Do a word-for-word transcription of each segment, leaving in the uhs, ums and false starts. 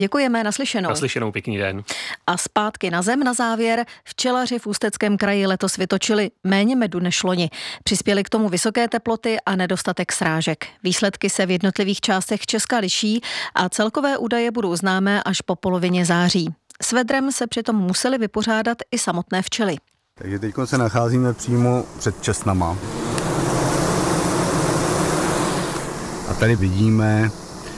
Děkujeme, naslyšenou. Naslyšenou, pěkný den. A zpátky na zem na závěr. Včelaři v Ústeckém kraji letos vytočili méně medu než loni. Přispěly k tomu vysoké teploty a nedostatek srážek. Výsledky se v jednotlivých částech Česka liší a celkové údaje budou známé až po polovině září. S vedrem se přitom museli vypořádat i samotné včely. Takže teď se nacházíme přímo před česnama. A tady vidíme,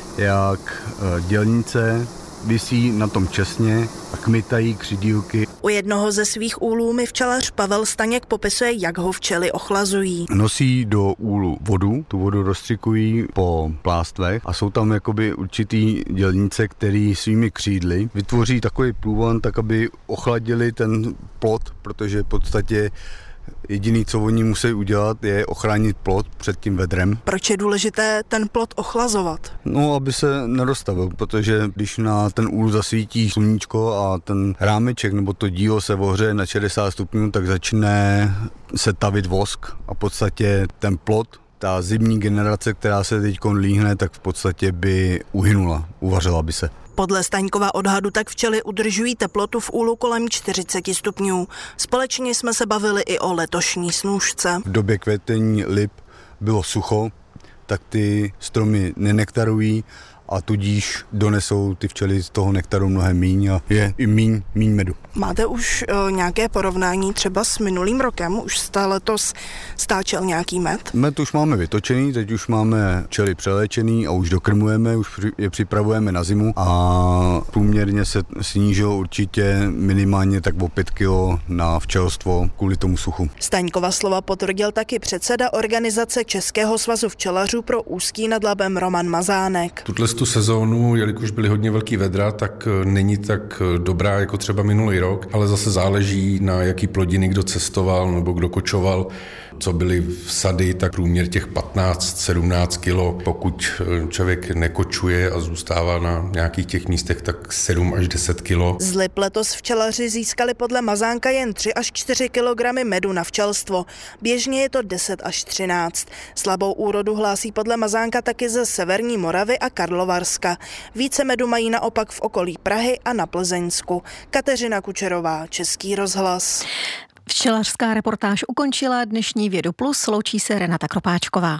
jak dělnice visí na tom česně a kmitají křidílky. U jednoho ze svých úlů mi včelař Pavel Staněk popisuje, jak ho včely ochlazují. Nosí do úlu vodu, tu vodu rozstřikují po plástvech a jsou tam jakoby určitý dělnice, který svými křídly vytvoří takový průvan, tak aby ochladili ten plod, protože v podstatě jediný, co oni musí udělat, je ochránit plod před tím vedrem. Proč je důležité ten plod ochlazovat? No, aby se neroztavil, protože když na ten úl zasvítí sluníčko a ten rámeček nebo to dílo se ohřeje na šedesát stupňů, tak začne se tavit vosk a v podstatě ten plod, ta zimní generace, která se teď líhne, tak v podstatě by uhynula, uvařila by se. Podle Staňkova odhadu tak včely udržují teplotu v úlu kolem čtyřicet stupňů. Společně jsme se bavili i o letošní snůšce. V době květení lip bylo sucho, tak ty stromy nenektarují a tudíž donesou ty včely z toho nektaru mnohem míň a je i míň, míň medu. Máte už uh, nějaké porovnání třeba s minulým rokem? Už jste letos stáčel nějaký med? Med už máme vytočený, teď už máme včely přeléčený a už dokrmujeme, už je připravujeme na zimu a průměrně se snížilo určitě minimálně tak o pět kilo na včelstvo kvůli tomu suchu. Staňkova slova potvrdil taky předseda organizace Českého svazu včelařů pro Ústí nad Labem Roman Mazánek. Tuhle tu sezónu, jelikož byly hodně velký vedra, tak není tak dobrá jako třeba minulý rok, ale zase záleží, na jaký plodiny kdo cestoval nebo kdo kočoval. Co byly v sady, tak průměr těch patnáct sedmnáct kilo. Pokud člověk nekočuje a zůstává na nějakých těch místech, tak sedm až deset kilo. Z lip letos včelaři získali podle Mazánka jen tři až čtyři kilogramy medu na včelstvo. Běžně je to deset až třináct. Slabou úrodu hlásí podle Mazánka taky ze severní Moravy a Karlovarska. Více medu mají naopak v okolí Prahy a na Plzeňsku. Kateřina Kučerová, Český rozhlas. Včelařská reportáž ukončila dnešní Vědu Plus, loučí se Renata Kropáčková.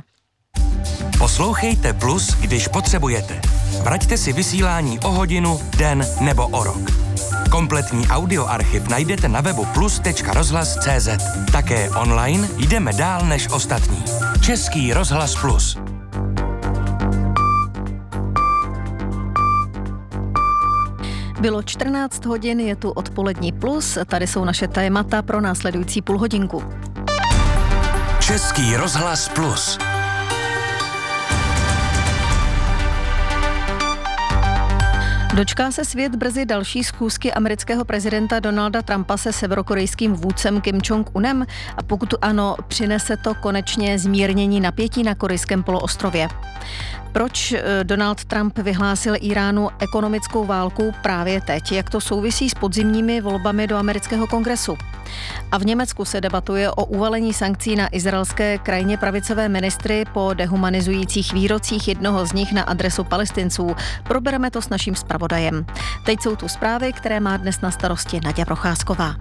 Poslouchejte Plus, když potřebujete. Vraťte si vysílání o hodinu, den nebo o rok. Kompletní audioarchiv najdete na webu plus tečka rozhlas tečka cé zet. Také online jdeme dál než ostatní. Český rozhlas Plus. Bylo čtrnáct hodin, je tu odpolední plus, tady jsou naše témata pro následující půlhodinku. Český rozhlas Plus. Dočká se svět brzy další schůzky amerického prezidenta Donalda Trumpa se severokorejským vůdcem Kim Jong-unem? A pokud ano, přinese to konečně zmírnění napětí na korejském poloostrově? Proč Donald Trump vyhlásil Íránu ekonomickou válku právě teď? Jak to souvisí s podzimními volbami do amerického kongresu? A v Německu se debatuje o uvalení sankcí na izraelské krajně pravicové ministry po dehumanizujících výrocích jednoho z nich na adresu Palestinců. Probereme to s naším zpravodajem. Teď jsou tu zprávy, které má dnes na starosti Naďa Procházková.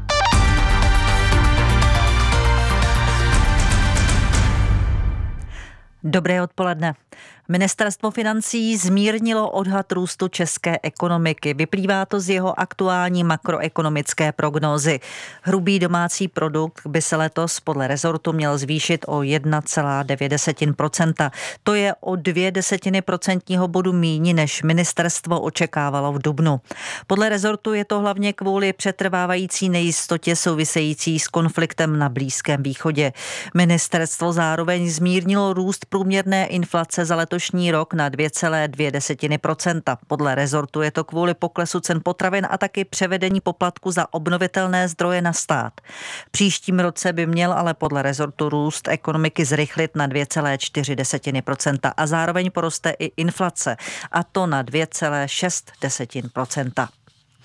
Dobré odpoledne. Ministerstvo financí zmírnilo odhad růstu české ekonomiky. Vyplývá to z jeho aktuální makroekonomické prognózy. Hrubý domácí produkt by se letos podle rezortu měl zvýšit o jedna celá devět procenta. To je o dvě desetiny procentního bodu míň, než ministerstvo očekávalo v dubnu. Podle rezortu je to hlavně kvůli přetrvávající nejistotě související s konfliktem na Blízkém východě. Ministerstvo zároveň zmírnilo růst průměrné inflace za letošní rok na dvě celá dvě procenta. Podle rezortu je to kvůli poklesu cen potravin a taky převedení poplatku za obnovitelné zdroje na stát. V příštím roce by měl ale podle rezortu růst ekonomiky zrychlit na dvě celá čtyři procenta a zároveň poroste i inflace, a to na dvě celá šest procenta.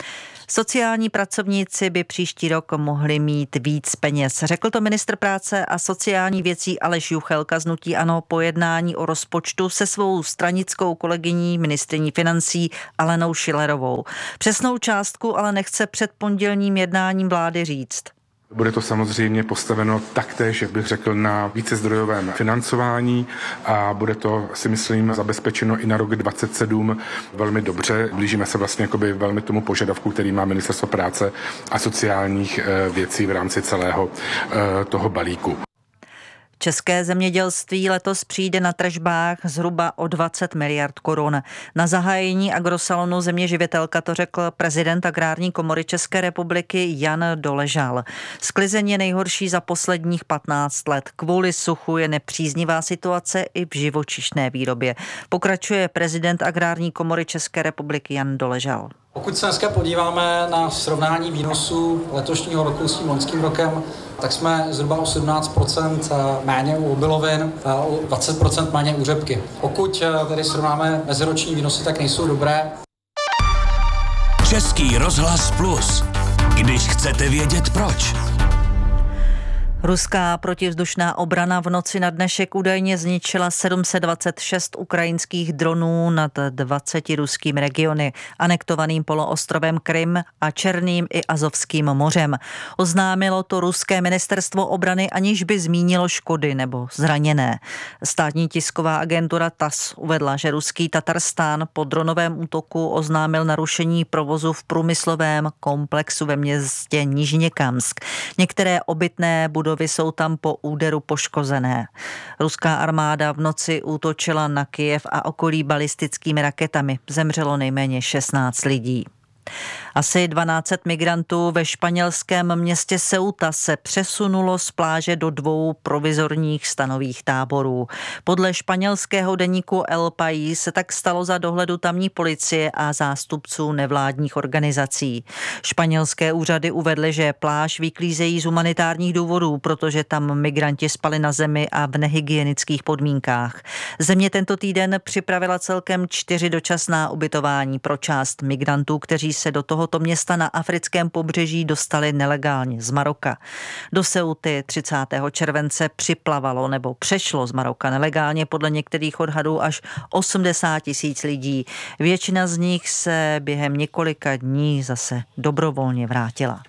Sociální pracovníci by příští rok mohli mít víc peněz. Řekl to ministr práce a sociální věcí Aleš Juchelka z hnutí ANO po jednání o rozpočtu se svou stranickou kolegyní ministryní financí Alenou Schillerovou. Přesnou částku ale nechce před pondělním jednáním vlády říct. Bude to samozřejmě postaveno taktéž, jak bych řekl, na vícezdrojovém financování a bude to, si myslím, zabezpečeno i na rok dvacet sedm velmi dobře. Blížíme se vlastně jakoby velmi tomu požadavku, který má Ministerstvo práce a sociálních věcí v rámci celého toho balíku. České zemědělství letos přijde na tržbách zhruba o dvacet miliard korun. Na zahájení agrosalonu Země živitelka to řekl prezident Agrární komory České republiky Jan Doležal. Sklizeň je nejhorší za posledních patnáct let. Kvůli suchu je nepříznivá situace i v živočišné výrobě. Pokračuje prezident Agrární komory České republiky Jan Doležal. Pokud se dneska podíváme na srovnání výnosů letošního roku s tím loňským rokem, tak jsme zhruba o sedmnáct procent méně u obilovin a o dvacet procent méně u řepky. Pokud tedy srovnáme meziroční výnosy, tak nejsou dobré. Český rozhlas Plus. Když chcete vědět proč. Ruská protivzdušná obrana v noci na dnešek údajně zničila sedm set dvacet šest ukrajinských dronů nad dvaceti ruskými regiony, anektovaným poloostrovem Krym a Černým i Azovským mořem. Oznámilo to ruské ministerstvo obrany, aniž by zmínilo škody nebo zraněné. Státní tisková agentura T A S S uvedla, že ruský Tatarstán po dronovém útoku oznámil narušení provozu v průmyslovém komplexu ve městě Nižněkamsk. Některé obytné budovy jsou tam po úderu poškozené. Ruská armáda v noci útočila na Kyjev a okolí balistickými raketami. Zemřelo nejméně šestnáct lidí. Asi dvanáct set migrantů ve španělském městě Ceuta se přesunulo z pláže do dvou provizorních stanových táborů. Podle španělského deníku El País se tak stalo za dohledu tamní policie a zástupců nevládních organizací. Španělské úřady uvedly, že pláž vyklízejí z humanitárních důvodů, protože tam migranti spali na zemi a v nehygienických podmínkách. Země tento týden připravila celkem čtyři dočasná ubytování pro část migrantů, kteří se do tohoto města na africkém pobřeží dostali nelegálně z Maroka. Do Ceuty třicátého července připlavalo nebo přešlo z Maroka nelegálně podle některých odhadů až osmdesát tisíc lidí. Většina z nich se během několika dní zase dobrovolně vrátila.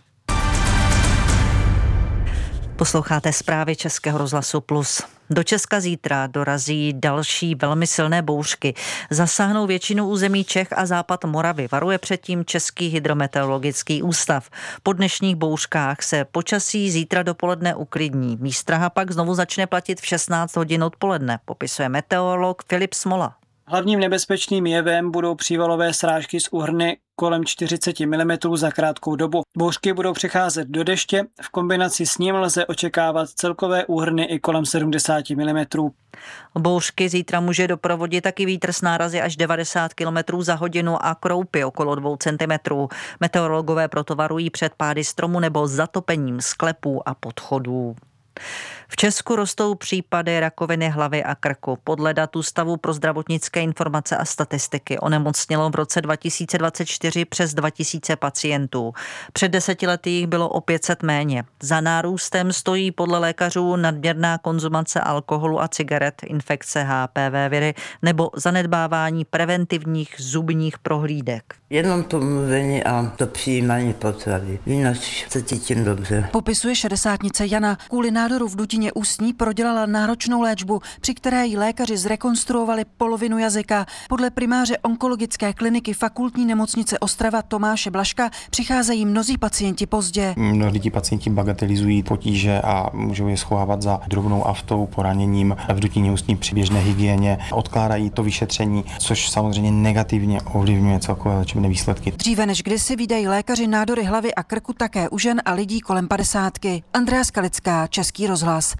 Posloucháte zprávy Českého rozhlasu Plus. Do Česka zítra dorazí další velmi silné bouřky. Zasáhnou většinu území Čech a západ Moravy. Varuje předtím Český hydrometeorologický ústav. Po dnešních bouřkách se počasí zítra dopoledne uklidní. Výstraha pak znovu začne platit v šestnáct hodin odpoledne, popisuje meteorolog Filip Smola. Hlavním nebezpečným jevem budou přívalové srážky z úhrny kolem čtyřicet milimetrů za krátkou dobu. Bouřky budou přecházet do deště, v kombinaci s ním lze očekávat celkové úhrny i kolem sedmdesát milimetrů. Bouřky zítra může doprovodit taky vítr s nárazy až devadesát kilometrů za hodinu a kroupy okolo dvou centimetrů. Meteorologové proto varují před pády stromu nebo zatopením sklepů a podchodů. V Česku rostou případy rakoviny hlavy a krku. Podle dat Ústavu pro zdravotnické informace a statistiky onemocnělo v roce dva tisíce dvacet čtyři přes dva tisíce pacientů. Před deseti lety jich bylo o pět set méně. Za nárůstem stojí podle lékařů nadměrná konzumace alkoholu a cigaret, infekce H P V viry nebo zanedbávání preventivních zubních prohlídek. Jenom to mluvení a to přijímání potravy. Jinak se cítím dobře. Popisuje šedesátnice Jana. Kvůli nádoru v dutině ústní prodělala náročnou léčbu, při které jí lékaři zrekonstruovali polovinu jazyka. Podle primáře onkologické kliniky Fakultní nemocnice Ostrava Tomáše Blažka přicházejí mnozí pacienti pozdě. Mnohdy ti pacienti bagatelizují potíže a můžou je schovávat za drobnou aftou, poraněním v dutině ústní při běžné hygieně. Odkládají to vyšetření, což samozřejmě negativně ovlivňuje celkové léčebné výsledky. Dříve než kdysi vídají lékaři nádory hlavy a krku také u žen a lidí kolem padesátky. Andrea Skalická, Český rozhlas.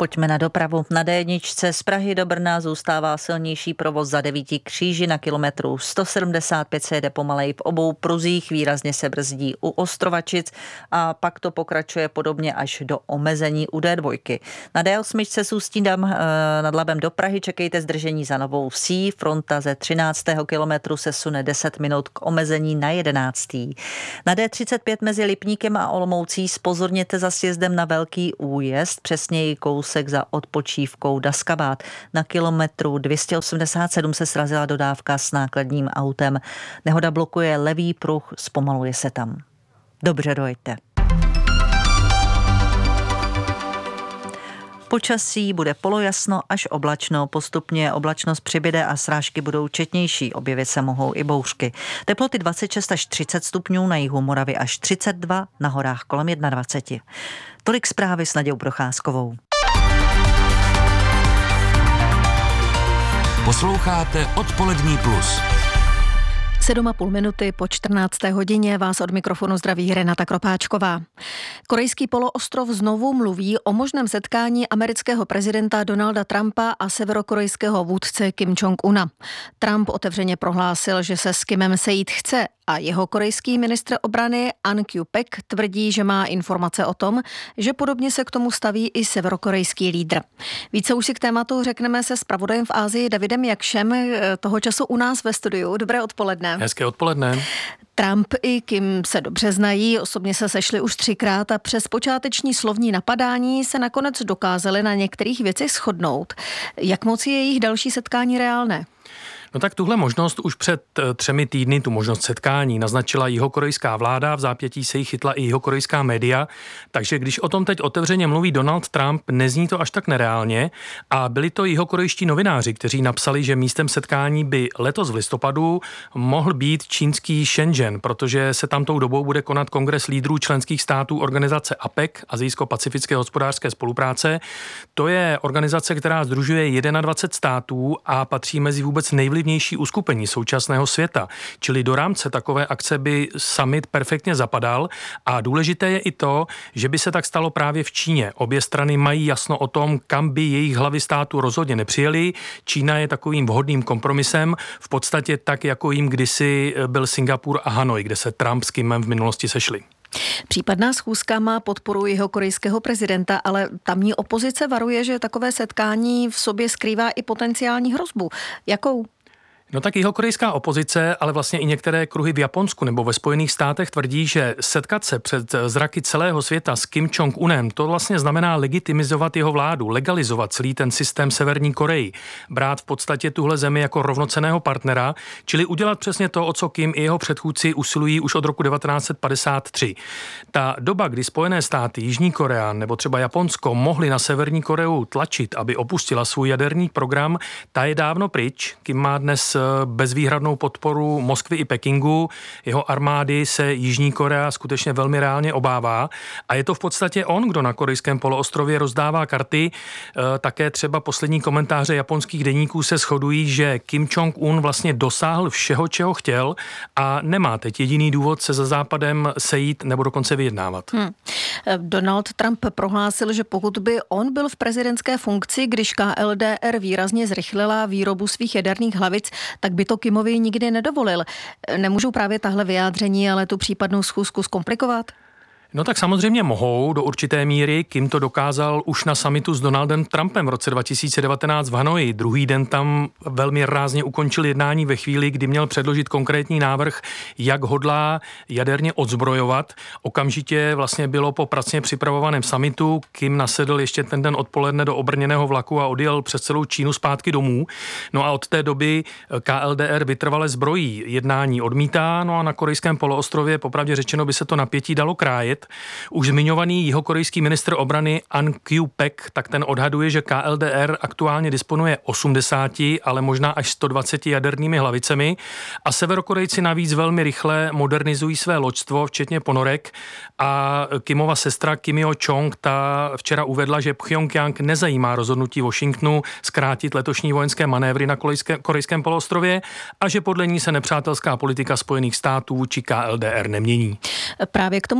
Pojďme na dopravu. Na dé jedničce z Prahy do Brna zůstává silnější provoz za devíti kříži na kilometru sto sedmdesát pět se jede pomaleji v obou pruzích, výrazně se brzdí u Ostrovačic a pak to pokračuje podobně až do omezení u dé dva. Na dé osm z Ústí nad Labem do Prahy čekejte zdržení za Novou Vsí, fronta ze třináctého kilometru se sune deset minut k omezení na jedenáctý. Na dé třicet pět mezi Lipníkem a Olomoucí zpozorněte za sjezdem na Velký Újezd, přesněji kousek za odpočívkou Daskabát. Na kilometru dvě stě osmdesát sedm se srazila dodávka s nákladním autem. Nehoda blokuje levý pruh, zpomaluje se tam. Dobře dojďte. Počasí bude polojasno až oblačno, postupně oblačnost přibyde a srážky budou četnější, objevit se mohou i bouřky. Teploty dvacet šest až třicet stupňů, na jihu Moravy až třicet dva, na horách kolem dvacet jedna. Tolik zprávy s Nadějou Procházkovou. Posloucháte Odpolední plus. Sedm a půl minuty po čtrnácté hodině vás od mikrofonu zdraví Renata Kropáčková. Korejský poloostrov znovu mluví o možném setkání amerického prezidenta Donalda Trumpa a severokorejského vůdce Kim Jong-una. Trump otevřeně prohlásil, že se s Kimem sejít chce a jeho korejský ministr obrany An Kyu-pek tvrdí, že má informace o tom, že podobně se k tomu staví i severokorejský lídr. Více už si k tématu řekneme se zpravodajem v Asii Davidem Jakšem, toho času u nás ve studiu. Dobré odpoledne. Hezké odpoledne. Trump i Kim se dobře znají, osobně se sešli už třikrát a přes počáteční slovní napadání se nakonec dokázali na některých věcech shodnout. Jak moc je jejich další setkání reálné? No tak tuhle možnost už před třemi týdny, tu možnost setkání, naznačila jihokorejská vláda, v zápětí se jí chytla i jihokorejská média, takže když o tom teď otevřeně mluví Donald Trump, nezní to až tak nereálně a byli to jihokorejští novináři, kteří napsali, že místem setkání by letos v listopadu mohl být čínský Shenzhen, protože se tam tou dobou bude konat kongres lídrů členských států organizace A P E C, Asijsko-pacifické hospodářské spolupráce. To je organizace, která sdružuje dvacet jedna států a patří mezi vůbec nejvlivnější nejvlivnější uskupení současného světa, čili do rámce takové akce by summit perfektně zapadal a důležité je i to, že by se tak stalo právě v Číně. Obě strany mají jasno o tom, kam by jejich hlavy států rozhodně nepřijeli. Čína je takovým vhodným kompromisem, v podstatě tak, jako jim kdysi byl Singapur a Hanoj, kde se Trump s Kimem v minulosti sešli. Případná schůzka má podporu jeho korejského prezidenta, ale tamní opozice varuje, že takové setkání v sobě skrývá i potenciální hrozbu. Jakou? No tak jihokorejská opozice, ale vlastně i některé kruhy v Japonsku nebo ve Spojených státech tvrdí, že setkat se před zraky celého světa s Kim Jong-unem, to vlastně znamená legitimizovat jeho vládu, legalizovat celý ten systém Severní Koreji, brát v podstatě tuhle zemi jako rovnocenného partnera, čili udělat přesně to, o co Kim i jeho předchůdci usilují už od roku devatenáct set padesát tři. Ta doba, kdy Spojené státy, Jižní Korea nebo třeba Japonsko mohli na Severní Koreu tlačit, aby opustila svůj jaderný program, ta je dávno pryč. Kim má dnes bezvýhradnou podporu Moskvy i Pekingu. Jeho armády se Jižní Korea skutečně velmi reálně obává a je to v podstatě on, kdo na korejském poloostrově rozdává karty. Také třeba poslední komentáře japonských deníků se shodují, že Kim Jong-un vlastně dosáhl všeho, čeho chtěl a nemá teď jediný důvod se za Západem sejít nebo dokonce vyjednávat. Hmm. Donald Trump prohlásil, že pokud by on byl v prezidentské funkci, když K L D R výrazně zrychlila výrobu svých jaderných hlavic, tak by to Kimovi nikdy nedovolil. Nemůžou právě tahle vyjádření, ale tu případnou schůzku zkomplikovat? No tak samozřejmě mohou do určité míry. Kim to dokázal už na summitu s Donaldem Trumpem v roce dva tisíce devatenáct v Hanoji. Druhý den tam velmi rázně ukončil jednání ve chvíli, kdy měl předložit konkrétní návrh, jak hodlá jaderně odzbrojovat. Okamžitě vlastně bylo po pracně připravovaném summitu. Kim nasedl ještě ten den odpoledne do obrněného vlaku a odjel přes celou Čínu zpátky domů. No a od té doby K L D R vytrvale zbrojí. Jednání odmítá, no a na korejském poloostrově popravdě řečeno by se to napětí dalo krájet. Už zmiňovaný jihokorejský ministr obrany An Kyu-pek, tak ten odhaduje, že K L D R aktuálně disponuje osmdesáti, ale možná až sto dvaceti jadernými hlavicemi a Severokorejci navíc velmi rychle modernizují své loďstvo, včetně ponorek a Kimova sestra Kim Jo-chong ta včera uvedla, že Pchjongjang nezajímá rozhodnutí Washingtonu zkrátit letošní vojenské manévry na korejském poloostrově a že podle ní se nepřátelská politika Spojených států vůči K L D R nemění. Právě k tomu vojenskému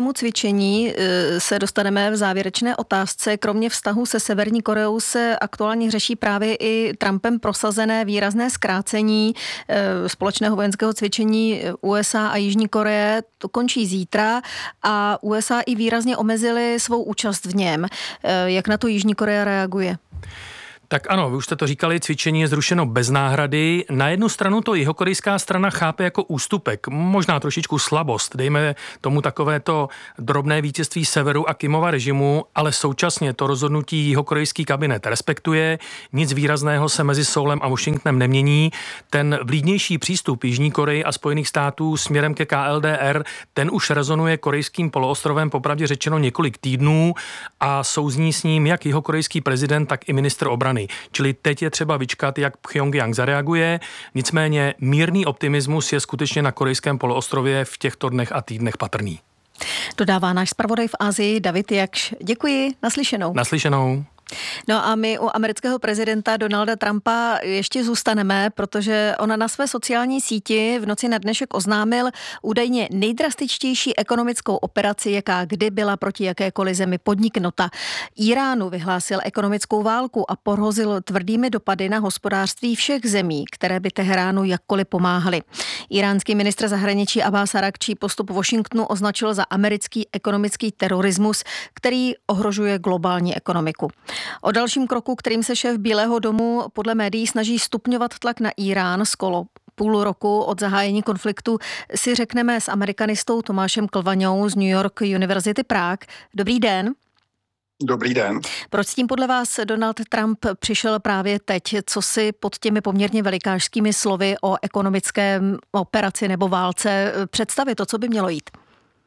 koreanskému cvičení se dostaneme v závěrečné otázce. Kromě vztahu se Severní Koreou se aktuálně řeší právě i Trumpem prosazené výrazné zkrácení společného vojenského cvičení U S A a Jižní Koreje. To končí zítra a U S A i výrazně omezili svou účast v něm. Jak na to Jižní Korea reaguje? Tak ano, vy už jste to říkali, cvičení je zrušeno bez náhrady. Na jednu stranu to jihokorejská strana chápe jako ústupek, možná trošičku slabost, dejme tomu takovéto drobné vítězství severu a Kimova režimu, ale současně to rozhodnutí jihokorejský kabinet respektuje, nic výrazného se mezi Soulem a Washingtonem nemění. Ten vlídnější přístup Jižní Koreji a Spojených států směrem ke K L D R, ten už rezonuje korejským poloostrovem popravdě řečeno několik týdnů a souzní s ním jak jihokorejský prezident, tak i ministr obrany. Čili teď je třeba vyčkat, jak Pchjongjang zareaguje. Nicméně mírný optimismus je skutečně na korejském poloostrově v těchto dnech a týdnech patrný. Dodává náš zpravodaj v Asii David Jakš. Děkuji, naslyšenou. Naslyšenou. No a my u amerického prezidenta Donalda Trumpa ještě zůstaneme, protože on na své sociální síti v noci na dnešek oznámil údajně nejdrastičtější ekonomickou operaci, jaká kdy byla proti jakékoliv zemi podniknuta. Iránu vyhlásil ekonomickou válku a pohrozil tvrdými dopady na hospodářství všech zemí, které by Teheránu jakkoliv pomáhaly. Iránský ministr zahraničí Abbas Arakčí postup Washingtonu označil za americký ekonomický terorismus, který ohrožuje globální ekonomiku. O dalším kroku, kterým se šéf Bílého domu podle médií snaží stupňovat tlak na Irán skoro půl roku od zahájení konfliktu, si řekneme s amerikanistou Tomášem Klvaňou z New York University Prague. Dobrý den. Dobrý den. Proč s tím podle vás Donald Trump přišel právě teď? Co si pod těmi poměrně velikářskými slovy o ekonomické operaci nebo válce představit? To, co by mělo jít?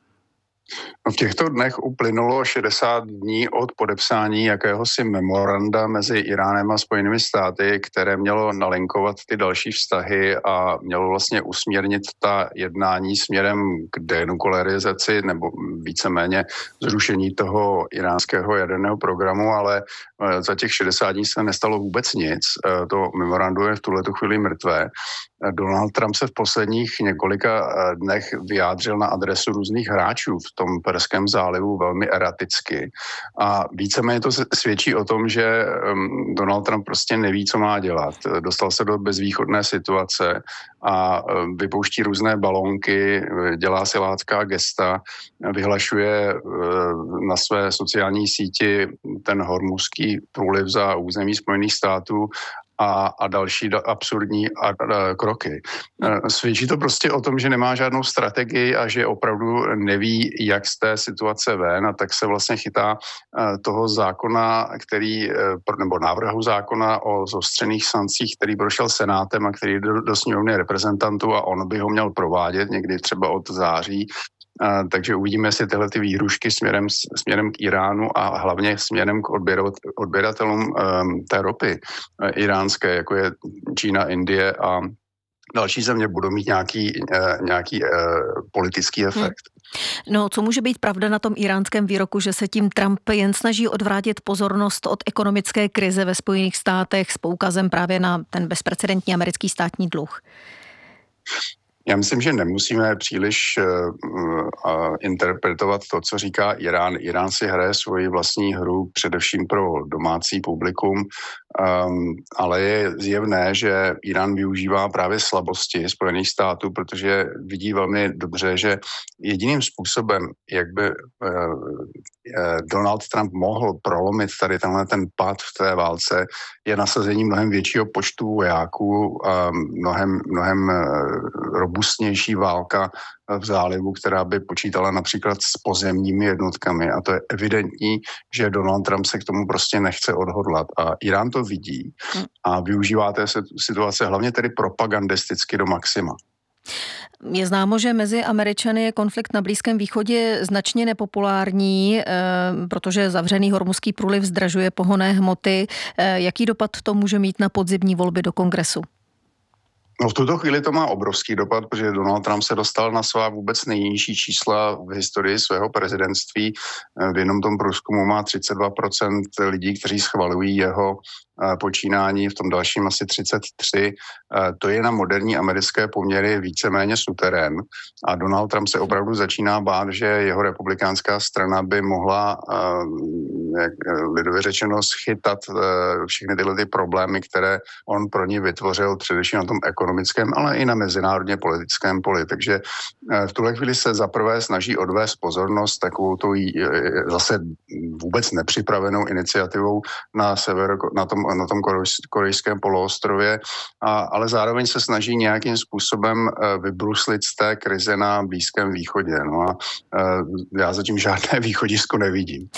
V těchto dnech uplynulo šedesát dní od podepsání jakéhosi memoranda mezi Iránem a Spojenými státy, které mělo nalinkovat ty další vztahy a mělo vlastně usměrnit ta jednání směrem k denuklearizaci nebo víceméně zrušení toho iránského jaderného programu, ale za těch šedesát dní se nestalo vůbec nic. To memorandum je v tuhletu chvíli mrtvé. Donald Trump se v posledních několika dnech vyjádřil na adresu různých hráčů v tom Perském zálivu velmi eraticky a víceméně to svědčí o tom, že Donald Trump prostě neví, co má dělat. Dostal se do bezvýchodné situace a vypouští různé balónky, dělá si lácká gesta, vyhlašuje na své sociální síti ten hormuzský průliv za území Spojených států A, a další absurdní a, a, kroky. Svědčí to prostě o tom, že nemá žádnou strategii a že opravdu neví, jak z té situace ven, a tak se vlastně chytá toho zákona, který, nebo návrhu zákona o zostřených sankcích, který prošel Senátem a který do, do sněmovny reprezentantů a on by ho měl provádět někdy třeba od září. Uh, takže uvidíme si tyhle ty výhrušky směrem, směrem k Iránu a hlavně směrem k odběratelům um, té ropy uh, iránské, jako je Čína, Indie a další země budou mít nějaký, uh, nějaký uh, politický efekt. Hmm. No, co může být pravda na tom iránském výroku, že se tím Trump jen snaží odvrátit pozornost od ekonomické krize ve Spojených státech s poukazem právě na ten bezprecedentní americký státní dluh? Já myslím, že nemusíme příliš uh, uh, interpretovat to, co říká Irán. Irán si hraje svoji vlastní hru především pro domácí publikum, um, ale je zjevné, že Irán využívá právě slabosti Spojených států, protože vidí velmi dobře, že jediným způsobem, jak by uh, Donald Trump mohl prolomit tady tenhle ten pad v té válce, je nasazení mnohem většího počtu vojáků a mnohem, mnohem robustnější válka v zálivu, která by počítala například s pozemními jednotkami. A to je evidentní, že Donald Trump se k tomu prostě nechce odhodlat. A Irán to vidí a využívá té situace hlavně tedy propagandisticky do maxima. Je známo, že mezi Američany je konflikt na Blízkém východě značně nepopulární, protože zavřený hormuzský průliv zdražuje pohonné hmoty. Jaký dopad to může mít na podzimní volby do kongresu? No v tuto chvíli to má obrovský dopad, protože Donald Trump se dostal na svá vůbec nejnižší čísla v historii svého prezidentství. V jednom tom průzkumu má třicet dva procent lidí, kteří schvalují jeho počínání, v tom dalším asi třicet tři. To je na moderní americké poměry víceméně suterén. A Donald Trump se opravdu začíná bát, že jeho republikánská strana by mohla, jak lidově řečeno, schytat všechny tyhle ty problémy, které on pro ní vytvořil, především na tom ekonomickém, ale i na mezinárodně politickém poli. Takže v tuhle chvíli se zaprvé snaží odvést pozornost takovou tou zase vůbec nepřipravenou iniciativou na sever, na tom na tom korejském poloostrově, a, ale zároveň se snaží nějakým způsobem vybruslit z té krize na Blízkém východě. No a já zatím žádné východisko nevidím.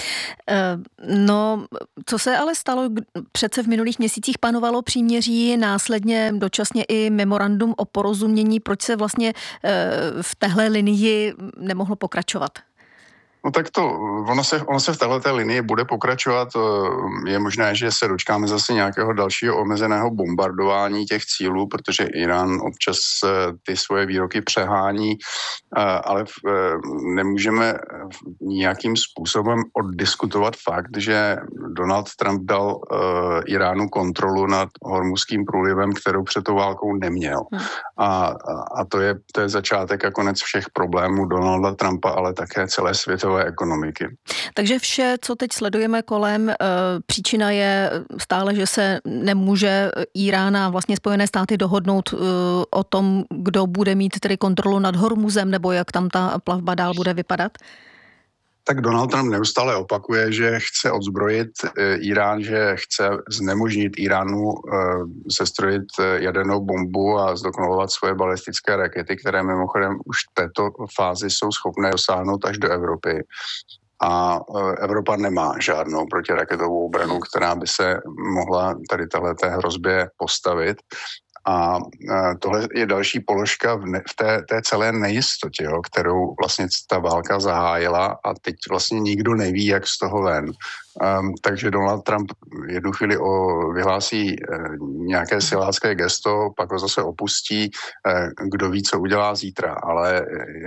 No, co se ale stalo? Přece v minulých měsících panovalo příměří, následně dočasně i memorandum o porozumění. Proč se vlastně v téhle linii nemohlo pokračovat? No tak to, ono se, ono se v této linii bude pokračovat. Je možné, že se dočkáme zase nějakého dalšího omezeného bombardování těch cílů, protože Irán občas ty svoje výroky přehání, ale nemůžeme nějakým způsobem oddiskutovat fakt, že Donald Trump dal Iránu kontrolu nad Hormuzským průlivem, kterou před tou válkou neměl. A, a to, je, to je začátek a konec všech problémů Donalda Trumpa, ale také celé světové ekonomiky. Takže vše, co teď sledujeme kolem, příčina je stále, že se nemůže Irán a vlastně Spojené státy dohodnout o tom, kdo bude mít tedy kontrolu nad Hormuzem, nebo jak tam ta plavba dál bude vypadat? Tak Donald Trump neustále opakuje, že chce odzbrojit Irán, že chce znemožnit Iránu sestrojit jadernou bombu a zdokonalovat svoje balistické rakety, které mimochodem už v této fázi jsou schopné dosáhnout až do Evropy. A Evropa nemá žádnou protiraketovou obranu, která by se mohla tady téhleté hrozbě postavit. A tohle je další položka v, ne, v té, té celé nejistotě, jo, kterou vlastně ta válka zahájila a teď vlastně nikdo neví, jak z toho ven. Um, takže Donald Trump jednu chvíli o, vyhlásí e, nějaké silácké gesto, pak ho zase opustí, e, kdo ví, co udělá zítra. Ale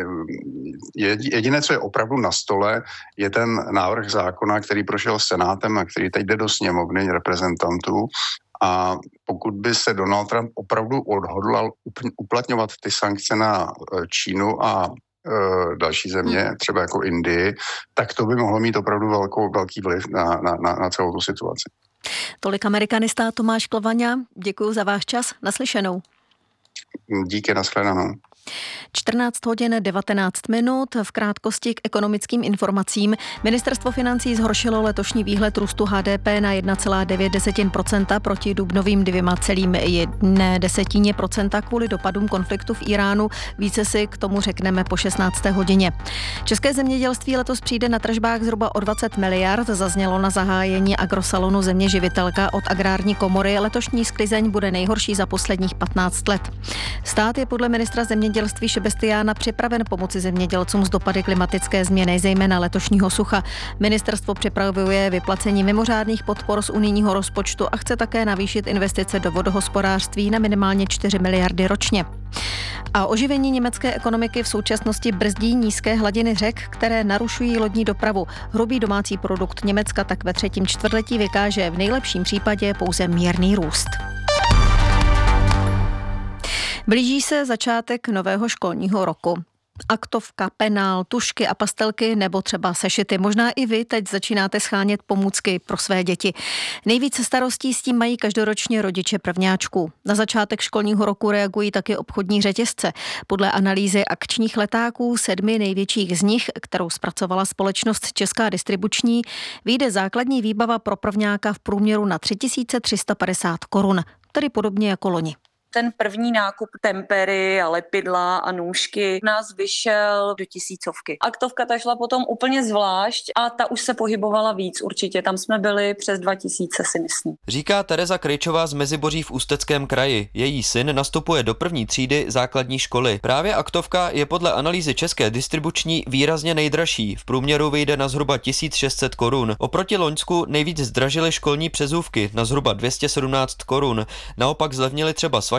je, jediné, co je opravdu na stole, je ten návrh zákona, který prošel Senátem a který teď jde do sněmovny reprezentantů. A pokud by se Donald Trump opravdu odhodlal uplatňovat ty sankce na Čínu a e, další země, třeba jako Indii, tak to by mohlo mít opravdu velkou, velký vliv na, na, na, na celou tu situaci. Tolik amerikanista Tomáš Klavaňa. Děkuji za váš čas. Naslyšenou. Díky, nashledanou. čtrnáct hodin devatenáct minut. V krátkosti k ekonomickým informacím. Ministerstvo financí zhoršilo letošní výhled růstu H D P na jedna celá devět procenta proti dubnovým dvěma celá jedna procenta kvůli dopadům konfliktu v Iránu. Více si k tomu řekneme po šestnácté hodině. České zemědělství letos přijde na tržbách zhruba o dvacet miliard, zaznělo na zahájení agrosalonu Země živitelka od Agrární komory. Letošní sklizeň bude nejhorší za posledních patnáct let. Stát je podle ministra zemědělství Šebestiána připraven pomoci zemědělcům z dopady klimatické změny, zejména letošního sucha. Ministerstvo připravuje vyplacení mimořádných podpor z unijního rozpočtu a chce také navýšit investice do vodohospodářství na minimálně čtyři miliardy ročně. A oživení německé ekonomiky v současnosti brzdí nízké hladiny řek, které narušují lodní dopravu. Hrubý domácí produkt Německa tak ve třetím čtvrtletí vykáže v nejlepším případě pouze mírný růst. Blíží se začátek nového školního roku. Aktovka, penál, tušky a pastelky nebo třeba sešity. Možná i vy teď začínáte schánět pomůcky pro své děti. Nejvíce starostí s tím mají každoročně rodiče prvňáčků. Na začátek školního roku reagují taky obchodní řetězce. Podle analýzy akčních letáků sedmi největších z nich, kterou zpracovala společnost Česká distribuční, vyjde základní výbava pro prvňáka v průměru na tři tisíce tři sta padesát korun, tedy podobně jako loni. Ten první nákup tempery a lepidla a nůžky nás vyšel do tisícovky. Aktovka ta šla potom úplně zvlášť a ta už se pohybovala víc určitě. Tam jsme byli přes dva tisíce, si myslím. Říká Tereza Krejčová z Meziboří v Ústeckém kraji. Její syn nastupuje do první třídy základní školy. Právě aktovka je podle analýzy České distribuční výrazně nejdražší. V průměru vyjde na zhruba tisíc šest set korun. Oproti loňsku nejvíc zdražily školní přezůvky na zhruba dvě stě sedmnáct korun. Naopak zlevnily třeba svačiny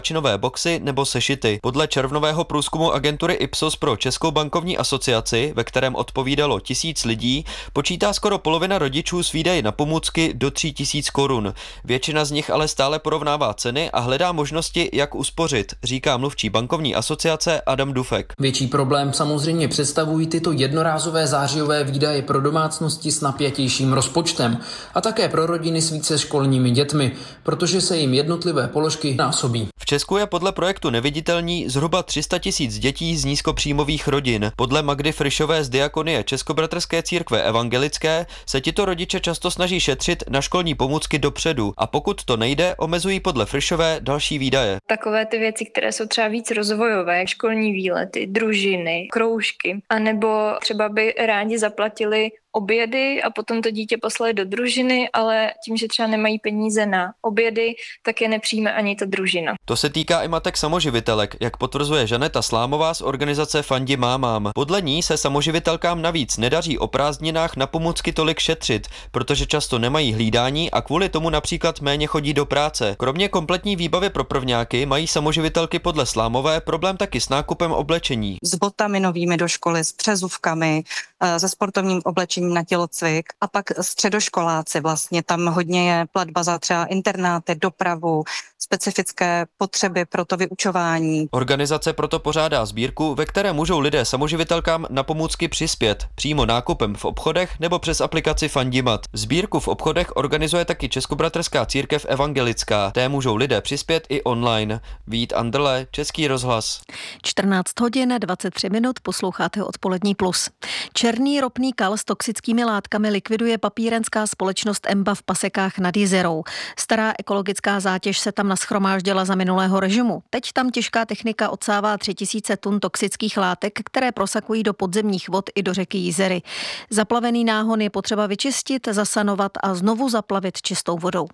sváčinové boxy nebo sešity. Podle červnového průzkumu agentury Ipsos pro Českou bankovní asociaci, ve kterém odpovídalo tisíc lidí, počítá skoro polovina rodičů s výdaji na pomůcky do tří tisíc korun. Většina z nich ale stále porovnává ceny a hledá možnosti, jak uspořit, říká mluvčí bankovní asociace Adam Dufek. Větší problém samozřejmě představují tyto jednorázové zářijové výdaje pro domácnosti s napjatějším rozpočtem a také pro rodiny s více školními dětmi, protože se jim jednotlivé položky násobí. V Česku je podle projektu Neviditelní zhruba tři sta tisíc dětí z nízkopříjmových rodin. Podle Magdy Frišové z Diakonie Českobratrské církve evangelické se tito rodiče často snaží šetřit na školní pomůcky dopředu a pokud to nejde, omezují podle Frišové další výdaje. Takové ty věci, které jsou třeba víc rozvojové, školní výlety, družiny, kroužky, anebo třeba by rádi zaplatili obědy a potom to dítě poslali do družiny, ale tím, že třeba nemají peníze na obědy, tak je nepřijme ani ta družina. To se týká i matek samoživitelek, jak potvrzuje Žaneta Slámová z organizace Fandi mámám. Podle ní se samoživitelkám navíc nedaří o prázdninách na pomůcky tolik šetřit, protože často nemají hlídání a kvůli tomu například méně chodí do práce. Kromě kompletní výbavy pro prvňáky mají samoživitelky podle Slámové problém taky s nákupem oblečení. S botami novými do školy, s přezůvkami, se sportovním oblečením na tělocvik a pak středoškoláci vlastně. Tam hodně je platba za třeba internáty, dopravu, specifické potřeby pro to vyučování. Organizace proto pořádá sbírku, ve které můžou lidé samoživitelkám na pomůcky přispět, přímo nákupem v obchodech nebo přes aplikaci Fandimat. Sbírku v obchodech organizuje taky Českobratrská církev evangelická. Té můžou lidé přispět i online. Vít Anderle, Český rozhlas. čtrnáct hodin dvacet tři minut, posloucháte Odpolední plus. Černý ropný kal s toxickými látkami likviduje papírenská společnost Emba v Pasekách nad Jizerou. Stará ekologická zátěž se tam nashromáždila za minulého režimu. Teď tam těžká technika odsává tři tisíce tun toxických látek, které prosakují do podzemních vod i do řeky Jizery. Zaplavený náhon je potřeba vyčistit, zasanovat a znovu zaplavit čistou vodou.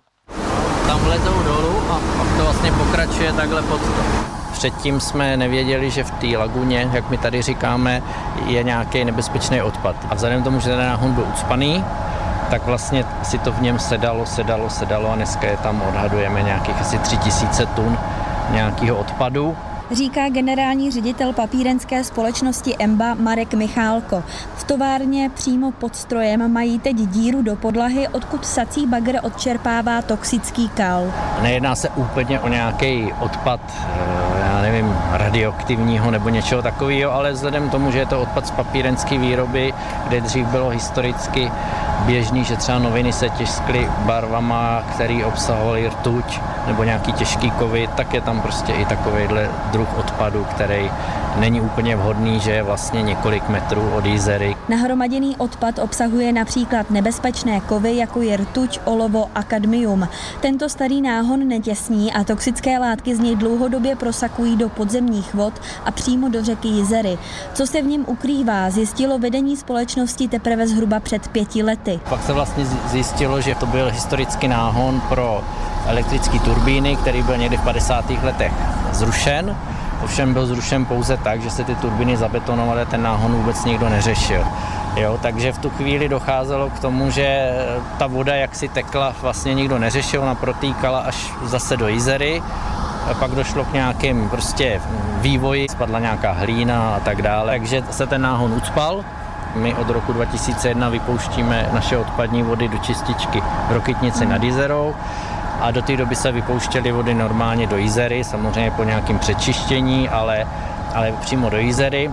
Tam lezou dolů a pak to vlastně pokračuje takhle pod to. Předtím jsme nevěděli, že v té laguně, jak my tady říkáme, je nějaký nebezpečný odpad. A vzhledem k tomu, že ten náhon byl ucpaný, tak vlastně si to v něm sedalo, sedalo, sedalo a dneska je tam odhadujeme nějakých asi tři tisíce tun nějakého odpadu. Říká generální ředitel papírenské společnosti Emba Marek Michálko. V továrně přímo pod strojem mají teď díru do podlahy, odkud sací bagr odčerpává toxický kal. Nejedná se úplně o nějaký odpad, já nevím, radioaktivního nebo něčeho takového, ale vzhledem k tomu, že je to odpad z papírenské výroby, kde dřív bylo historicky běžný, že třeba noviny se tiskly barvama, které obsahovaly rtuť nebo nějaký těžký kovy, tak je tam prostě i takovejhle druh odpadu, který není úplně vhodný, že je vlastně několik metrů od Jizery. Nahromaděný odpad obsahuje například nebezpečné kovy, jako je rtuť, olovo a kadmium. Tento starý náhon netěsní a toxické látky z něj dlouhodobě prosakují do podzemních vod a přímo do řeky Jizery. Co se v něm ukrývá, zjistilo vedení společnosti teprve zhruba před pěti lety. Pak se vlastně zjistilo, že to byl historický náhon pro elektrické turbíny, který byl někdy v padesátých letech zrušen. Ovšem byl zrušen pouze tak, že se ty turbíny zabetonovaly, ten náhon vůbec nikdo neřešil. Jo, takže v tu chvíli docházelo k tomu, že ta voda, jak si tekla, vlastně nikdo neřešil, ona protýkala až zase do Jizery. A pak došlo k nějakým prostě vývoji, spadla nějaká hlína a tak dále, takže se ten náhon ucpal. My od roku dva tisíce jedna vypouštíme naše odpadní vody do čističky v Rokytnici nad Jizerou a do té doby se vypouštěly vody normálně do Jizery, samozřejmě po nějakém přečištění, ale, ale přímo do Jizery.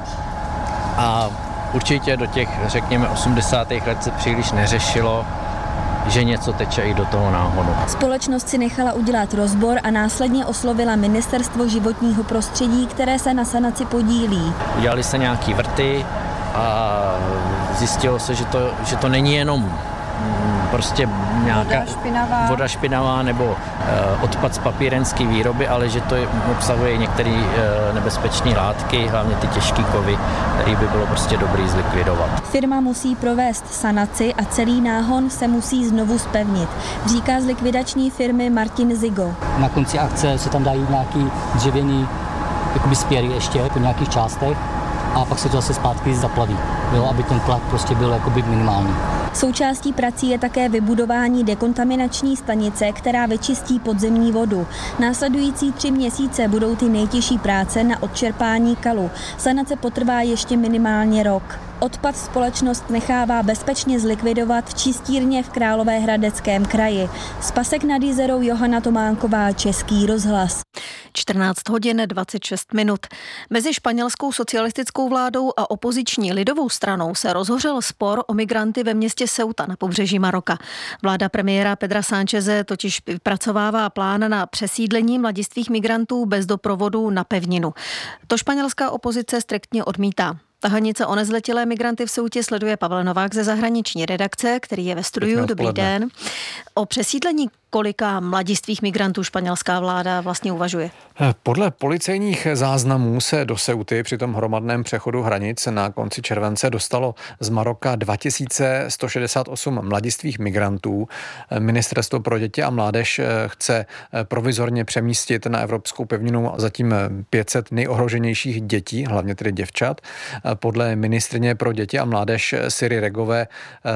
A určitě do těch, řekněme, osmdesátých let se příliš neřešilo, že něco teče i do toho náhonu. Společnost si nechala udělat rozbor a následně oslovila Ministerstvo životního prostředí, které se na sanaci podílí. Udělali se nějaký vrty a zjistilo se, že to, že to není jenom prostě nějaká voda špinavá, voda špinavá nebo uh, odpad z papírenské výroby, ale že to je, obsahuje některé uh, nebezpečné látky, hlavně ty těžké kovy, které by bylo prostě dobrý zlikvidovat. Firma musí provést sanaci a celý náhon se musí znovu zpevnit, říká z likvidační firmy Martin Zigo. Na konci akce se tam dají nějaký dřevěný jakoby spěry ještě po nějakých částech a pak se to zase zpátky zaplaví, jo, aby ten tlak prostě byl jakoby minimální. Součástí prací je také vybudování dekontaminační stanice, která vyčistí podzemní vodu. Následující tři měsíce budou ty nejtěžší práce na odčerpání kalu. Sanace potrvá ještě minimálně rok. Odpad společnost nechává bezpečně zlikvidovat v čistírně v Královéhradeckém kraji. Z Pasek nad Jizerou Johana Tománková, Český rozhlas. čtrnáct hodin dvacet šest minut. Mezi španělskou socialistickou vládou a opoziční lidovou stranou se rozhořel spor o migranty ve městě Ceuta na pobřeží Maroka. Vláda premiéra Pedra Sáncheze totiž vypracovává plán na přesídlení mladistvých migrantů bez doprovodu na pevninu. To španělská opozice striktně odmítá. Tahanice o nezletilé migranty v Ceutě sleduje Pavel Novák ze zahraniční redakce, který je ve studiu. Dobrý den. O přesídlení kolika mladistvých migrantů španělská vláda vlastně uvažuje? Podle policejních záznamů se do Ceuty při tom hromadném přechodu hranic na konci července dostalo z Maroka dva tisíce sto šedesát osm mladistvých migrantů. Ministerstvo pro děti a mládež chce provizorně přemístit na evropskou pevninu zatím pět set nejohroženějších dětí, hlavně tedy děvčat. Podle ministryně pro děti a mládež Siry Regové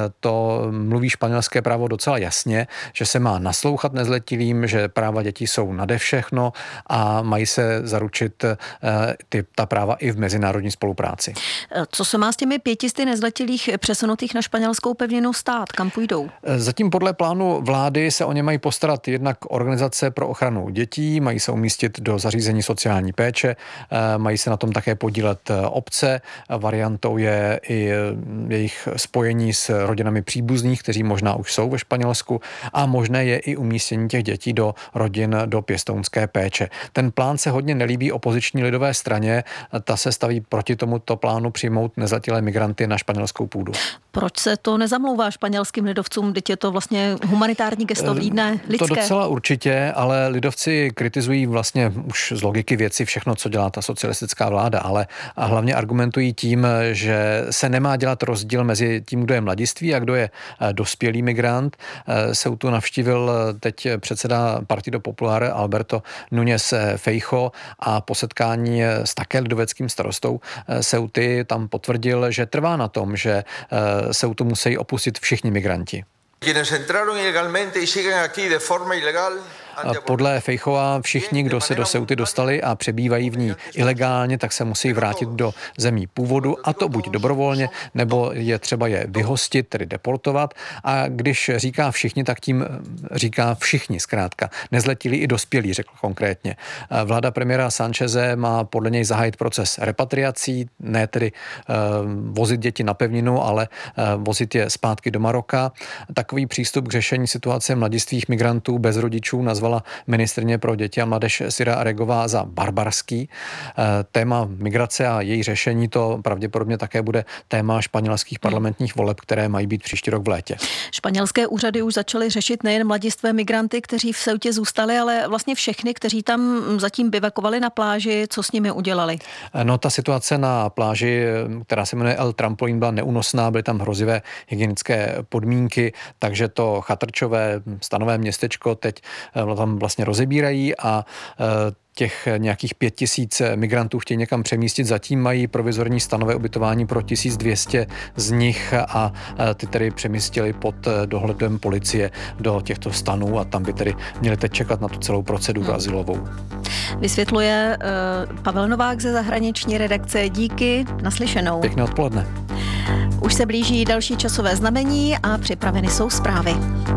to mluví španělské právo docela jasně, že se má naslouchat nezletilým, že práva dětí jsou nade všechno a mají se zaručit ty, ta práva i v mezinárodní spolupráci. Co se má s těmi pětisty nezletilých přesunutých na španělskou pevninu stát? Kam půjdou? Zatím podle plánu vlády se o ně mají postarat jednak organizace pro ochranu dětí, mají se umístit do zařízení sociální péče, mají se na tom také podílet obce. Variantou je i jejich spojení s rodinami příbuzných, kteří možná už jsou ve Španělsku, a možné je i umístění těch dětí do rodin do pěstounské péče. Ten plán se hodně nelíbí opoziční lidové straně, ta se staví proti tomuto plánu přijmout nezletilé migranty na španělskou půdu. Proč se to nezamlouvá španělským lidovcům? Teď je to vlastně humanitární gesto vlídné, lidské. To docela určitě, ale lidovci kritizují vlastně už z logiky věci všechno, co dělá ta socialistická vláda, ale a hlavně argumentují tím, že se nemá dělat rozdíl mezi tím, kdo je mladiství a kdo je dospělý migrant. Ceutu navštívil teď předseda Partido Popular Alberto Núñez Feijóo a po setkání s také lidoveckým starostou Ceuty tam potvrdil, že trvá na tom, že Ceutu musí opustit všichni migranti. Podle Feijóa všichni, kdo se do Ceuty dostali a přebývají v ní ilegálně, tak se musí vrátit do zemí původu, a to buď dobrovolně, nebo je třeba je vyhostit, tedy deportovat. A když říká všichni, tak tím říká všichni zkrátka. Nezletilí i dospělí, řekl konkrétně. Vláda premiéra Sáncheze má podle něj zahájit proces repatriací, ne tedy uh, vozit děti na pevninu, ale uh, vozit je zpátky do Maroka. Takový přístup k řešení situace mladistvých migrantů bez rodičů nazvala ministryně pro děti a mládež Sira Regová za barbarský. Téma migrace a její řešení, to pravděpodobně také bude téma španělských parlamentních voleb, které mají být příští rok v létě. Španělské úřady už začaly řešit nejen mladistvé migranty, kteří v Ceutě zůstali, ale vlastně všechny, kteří tam zatím bivakovali na pláži. Co s nimi udělali? No, ta situace na pláži, která se jmenuje El Trampolín, byla neúnosná, byly tam hrozivé hygienické podmínky, takže to chatrčové stanové městečko teď tam vlastně rozebírají a těch nějakých pět tisíc migrantů chtějí někam přemístit. Zatím mají provizorní stanové ubytování pro tisíc dvě stě z nich a ty tedy přemístili pod dohledem policie do těchto stanů a tam by tedy měli teď čekat na tu celou proceduru hmm. azylovou. Vysvětluje uh, Pavel Novák ze zahraniční redakce. Díky, naslyšenou. Pěkné odpoledne. Už se blíží další časové znamení a připraveny jsou zprávy.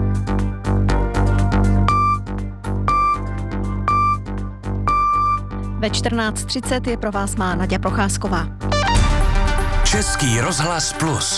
Ve čtrnáct třicet je pro vás má Naďa Procházková. Český rozhlas Plus.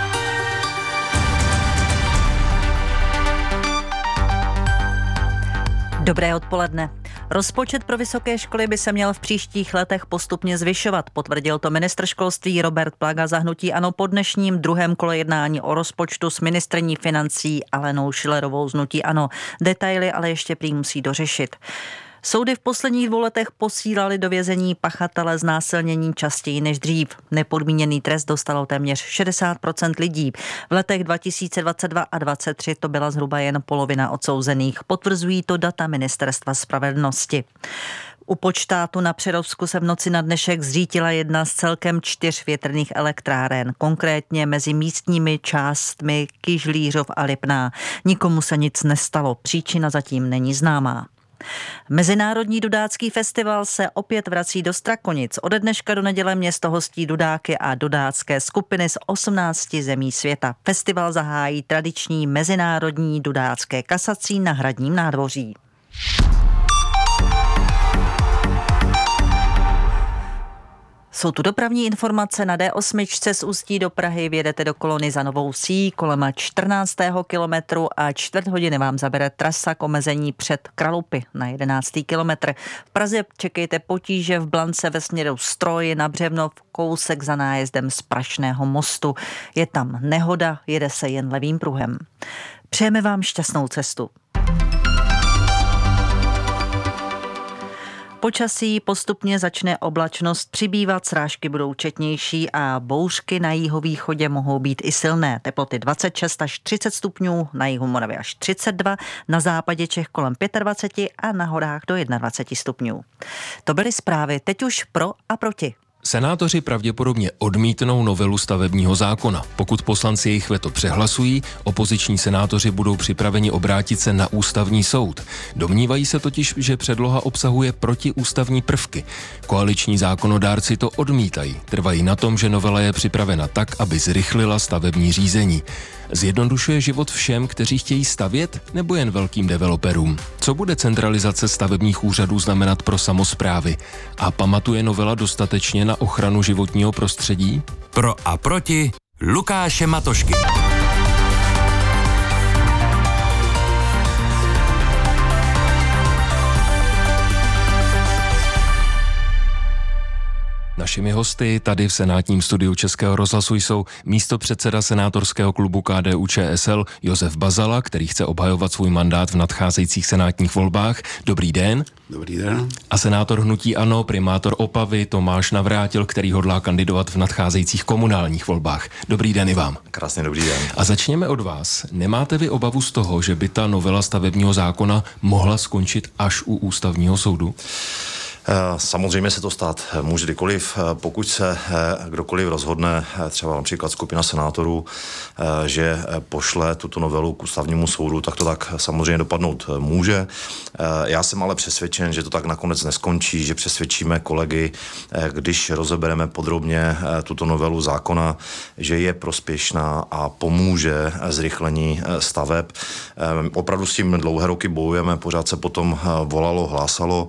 Dobré odpoledne. Rozpočet pro vysoké školy by se měl v příštích letech postupně zvyšovat, potvrdil to ministr školství Robert Plaga za hnutí ANO po dnešním druhém kole jednání o rozpočtu s ministryní financí Alenou Schillerovou z hnutí ANO. Detaily ale ještě prý musí dořešit. Soudy v posledních dvou letech posílali do vězení pachatele znásilnění častěji než dřív. Nepodmíněný trest dostalo téměř šedesát procent lidí. V letech dva tisíce dvacet dva a dvacet tři to byla zhruba jen polovina odsouzených. Potvrzují to data Ministerstva spravedlnosti. U Počtátu na Přerovsku se v noci na dnešek zřítila jedna z celkem čtyř větrných elektráren, konkrétně mezi místními částmi Kyžlířov a Lipná. Nikomu se nic nestalo, příčina zatím není známá. Mezinárodní dudácký festival se opět vrací do Strakonic. Ode dneška do neděle město hostí dudáky a dudácké skupiny z osmnácti zemí světa. Festival zahájí tradiční mezinárodní dudácké kasací na Hradním nádvoří. Jsou tu dopravní informace na D osm z Ústí do Prahy, vjedete do Kolony za Novou Vsí kolem čtrnáctého kilometru a čtvrt hodiny vám zabere trasa k omezení před Kralupy na jedenáctý kilometr. V Praze čekejte potíže v Blance ve směru Stroj na Břevnov, kousek za nájezdem z Prašného mostu. Je tam nehoda, jede se jen levým pruhem. Přejeme vám šťastnou cestu. Počasí postupně začne oblačnost přibývat, srážky budou četnější a bouřky na jihovýchodě mohou být i silné. Teploty dvacet šest až třicet stupňů, na jihu Moravy až třicet dva, na západě Čech kolem dvacet pět a na horách do dvacet jedna stupňů. To byly zprávy, teď už pro a proti. Senátoři pravděpodobně odmítnou novelu stavebního zákona. Pokud poslanci jejich veto přehlasují, opoziční senátoři budou připraveni obrátit se na ústavní soud. Domnívají se totiž, že předloha obsahuje protiústavní prvky. Koaliční zákonodárci to odmítají. Trvají na tom, že novela je připravena tak, aby zrychlila stavební řízení. Zjednodušuje život všem, kteří chtějí stavět, nebo jen velkým developerům? Co bude centralizace stavebních úřadů znamenat pro samosprávy? A pamatuje novela dostatečně na ochranu životního prostředí? Pro a proti Lukáše Matošky. Našimi hosty tady v senátním studiu Českého rozhlasu jsou místopředseda senátorského klubu K D U Č S L Josef Bazala, který chce obhajovat svůj mandát v nadcházejících senátních volbách. Dobrý den. Dobrý den. A senátor hnutí ANO, primátor Opavy Tomáš Navrátil, který hodlá kandidovat v nadcházejících komunálních volbách. Dobrý den i vám. Krásně dobrý den. A začněme od vás. Nemáte vy obavu z toho, že by ta novela stavebního zákona mohla skončit až u ústavního soudu? Samozřejmě se to stát může kdykoliv, pokud se kdokoliv rozhodne, třeba například skupina senátorů, že pošle tuto novelu k ústavnímu soudu, tak to tak samozřejmě dopadnout může. Já jsem ale přesvědčen, že to tak nakonec neskončí, že přesvědčíme kolegy, když rozebereme podrobně tuto novelu zákona, že je prospěšná a pomůže zrychlení staveb. Opravdu s tím dlouhé roky bojujeme, pořád se potom volalo, hlásalo,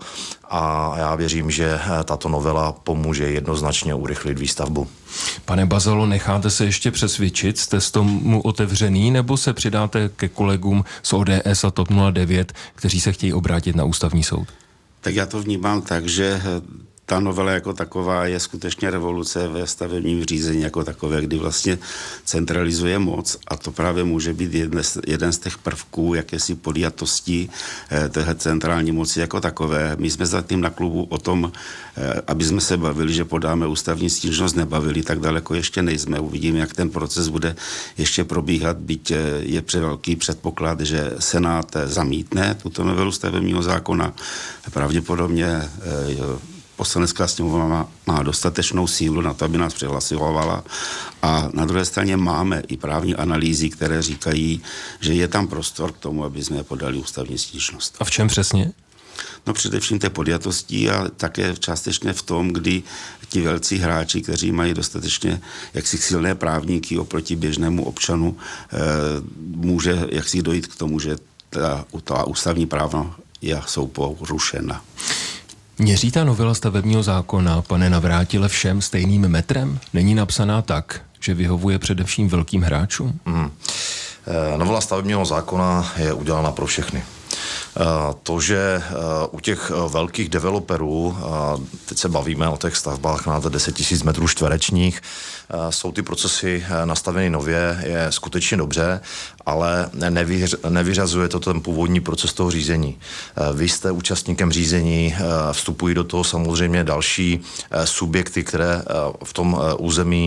a já věřím, že tato novela pomůže jednoznačně urychlit výstavbu. Pane Bazalo, necháte se ještě přesvědčit? Jste s tomu otevřený, nebo se přidáte ke kolegům z O D S a TOP nula devět, kteří se chtějí obrátit na ústavní soud? Tak já to vnímám tak, že ta novela jako taková je skutečně revoluce ve stavebním řízení jako takové, kdy vlastně centralizuje moc a to právě může být jeden z, jeden z těch prvků jakési podjatosti eh, téhle centrální moci jako takové. My jsme zatím na klubu o tom, eh, aby jsme se bavili, že podáme ústavní stížnost, nebavili, tak daleko ještě nejsme. Uvidíme, jak ten proces bude ještě probíhat, byť eh, je před velký předpoklad, že Senát zamítne tuto novelu stavebního zákona. Pravděpodobně eh, Poslanecká sněmovna má, má dostatečnou sílu na to, aby nás přehlasovala a na druhé straně máme i právní analýzy, které říkají, že je tam prostor k tomu, aby jsme podali ústavní stížnost. A v čem přesně? No především té podjatostí a také částečně v tom, kdy ti velcí hráči, kteří mají dostatečně jaksi silné právníky oproti běžnému občanu, eh, může jaksi dojít k tomu, že ta, ta ústavní práva jsou porušena. Měří ta novela stavebního zákona, pane Navrátile, všem stejným metrem? Není napsaná tak, že vyhovuje především velkým hráčům? Hmm. E, novela stavebního zákona je udělána pro všechny. To, že u těch velkých developerů, teď se bavíme o těch stavbách na deset tisíc metrů čtverečních, jsou ty procesy nastaveny nově, je skutečně dobře, ale nevyř, nevyřazuje to ten původní proces toho řízení. Vy jste účastníkem řízení, vstupují do toho samozřejmě další subjekty, které v tom území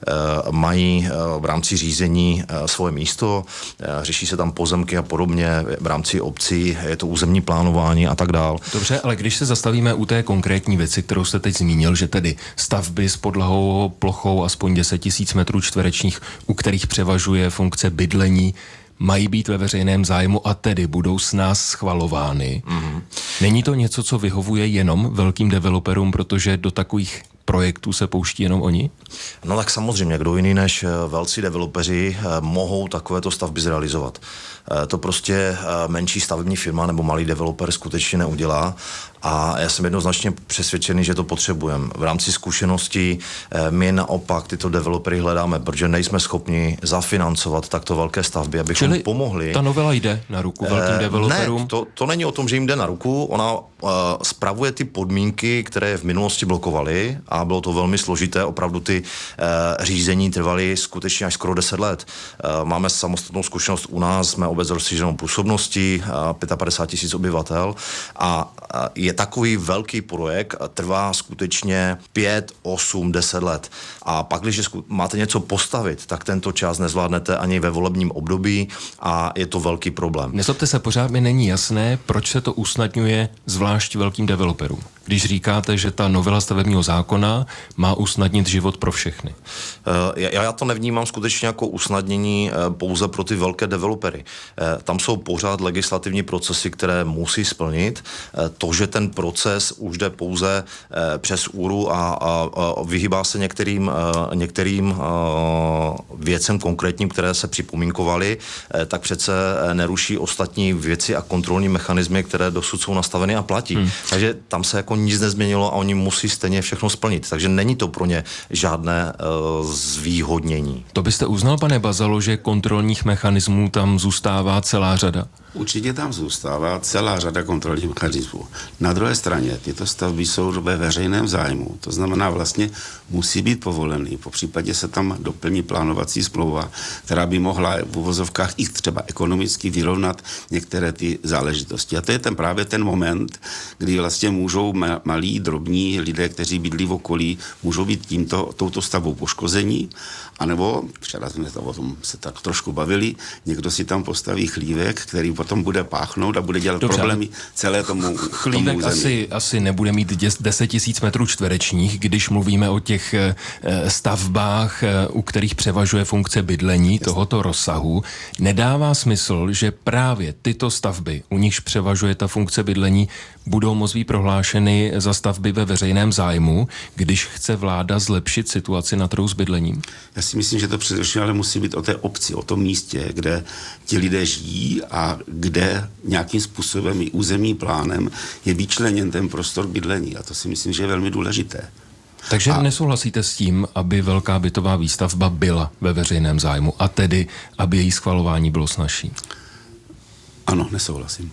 mají v rámci řízení svoje místo, řeší se tam pozemky a podobně, v rámci obcí je to územní plánování a tak dál. Dobře, ale když se zastavíme u té konkrétní věci, kterou jste teď zmínil, že tedy stavby s podlahou plochou aspoň deset tisíc metrů čtverečních, u kterých převažuje funkce bydlení, mají být ve veřejném zájmu a tedy budou s nás schvalovány. Mm-hmm. Není to něco, co vyhovuje jenom velkým developerům, protože do takových projektů se pouští jenom oni? No tak samozřejmě, kdo jiný než velcí developeři mohou takovéto stavby zrealizovat. To prostě menší stavební firma nebo malý developer skutečně neudělá a já jsem jednoznačně přesvědčený, že to potřebujeme. V rámci zkušeností my naopak tyto developery hledáme, protože nejsme schopni zafinancovat takto velké stavby, abychom Čili pomohli. Ta novela jde na ruku velkým developerům? Ne, to, to není o tom, že jim jde na ruku, ona uh, spravuje ty podmínky, které v minulosti blokovaly a bylo to velmi složité, opravdu ty uh, řízení trvaly skutečně až skoro deset let. Uh, máme samostatnou zkušenost u nás, jsme obec s rozšířenou působností, uh, padesát pět tisíc obyvatel a uh, je takový velký projekt, uh, trvá skutečně pět, osm, deset let. A pak, když máte něco postavit, tak tento čas nezvládnete ani ve volebním období a je to velký problém. Nezlobte se, pořád mi není jasné, proč se to usnadňuje zvlášť velkým developerům. Když říkáte, že ta novela stavebního zákona má usnadnit život pro všechny. Já, já to nevnímám skutečně jako usnadnění pouze pro ty velké developery. Tam jsou pořád legislativní procesy, které musí splnit. To, že ten proces už jde pouze přes úru a, a, a vyhýbá se některým, některým věcem konkrétním, které se připomínkovaly, tak přece neruší ostatní věci a kontrolní mechanismy, které dosud jsou nastaveny a platí. Hmm. Takže tam se jako nic nezměnilo a oni musí stejně všechno splnit. Takže není to pro ně žádné uh, zvýhodnění. To byste uznal, pane Bazalo, že kontrolních mechanismů tam zůstává celá řada? Určitě tam zůstává celá řada kontrolních mechanismů. Na druhé straně tyto stavby jsou ve veřejném zájmu. To znamená vlastně musí být povolený. Po případě se tam doplní plánovací smlouva, která by mohla v uvozovkách i třeba ekonomicky vyrovnat některé ty záležitosti. A to je ten právě ten moment, kdy vlastně můžou malí, drobní lidé, kteří bydlí v okolí, můžou být tímto, touto stavbou poškození. A nebo, včera jsme o tom se tak trošku bavili, někdo si tam postaví chlívek, který potom bude páchnout a bude dělat Dobře, problémy celé tomu, chlívek tomu asi, asi nebude mít deset tisíc metrů čtverečních, když mluvíme o těch stavbách, u kterých převažuje funkce bydlení Jasně. tohoto rozsahu. Nedává smysl, že právě tyto stavby, u nichž převažuje ta funkce bydlení, budou moct být prohlášeny za stavby ve veřejném zájmu, když chce vláda zlepšit situaci na trhu s bydlením? Já si myslím, že to především ale musí být o té obci, o tom místě, kde ti lidé žijí a kde nějakým způsobem i územním plánem je vyčleněn ten prostor bydlení. A to si myslím, že je velmi důležité. Takže a... nesouhlasíte s tím, aby velká bytová výstavba byla ve veřejném zájmu a tedy, aby její schvalování bylo snazší? Ano, nesouhlasím.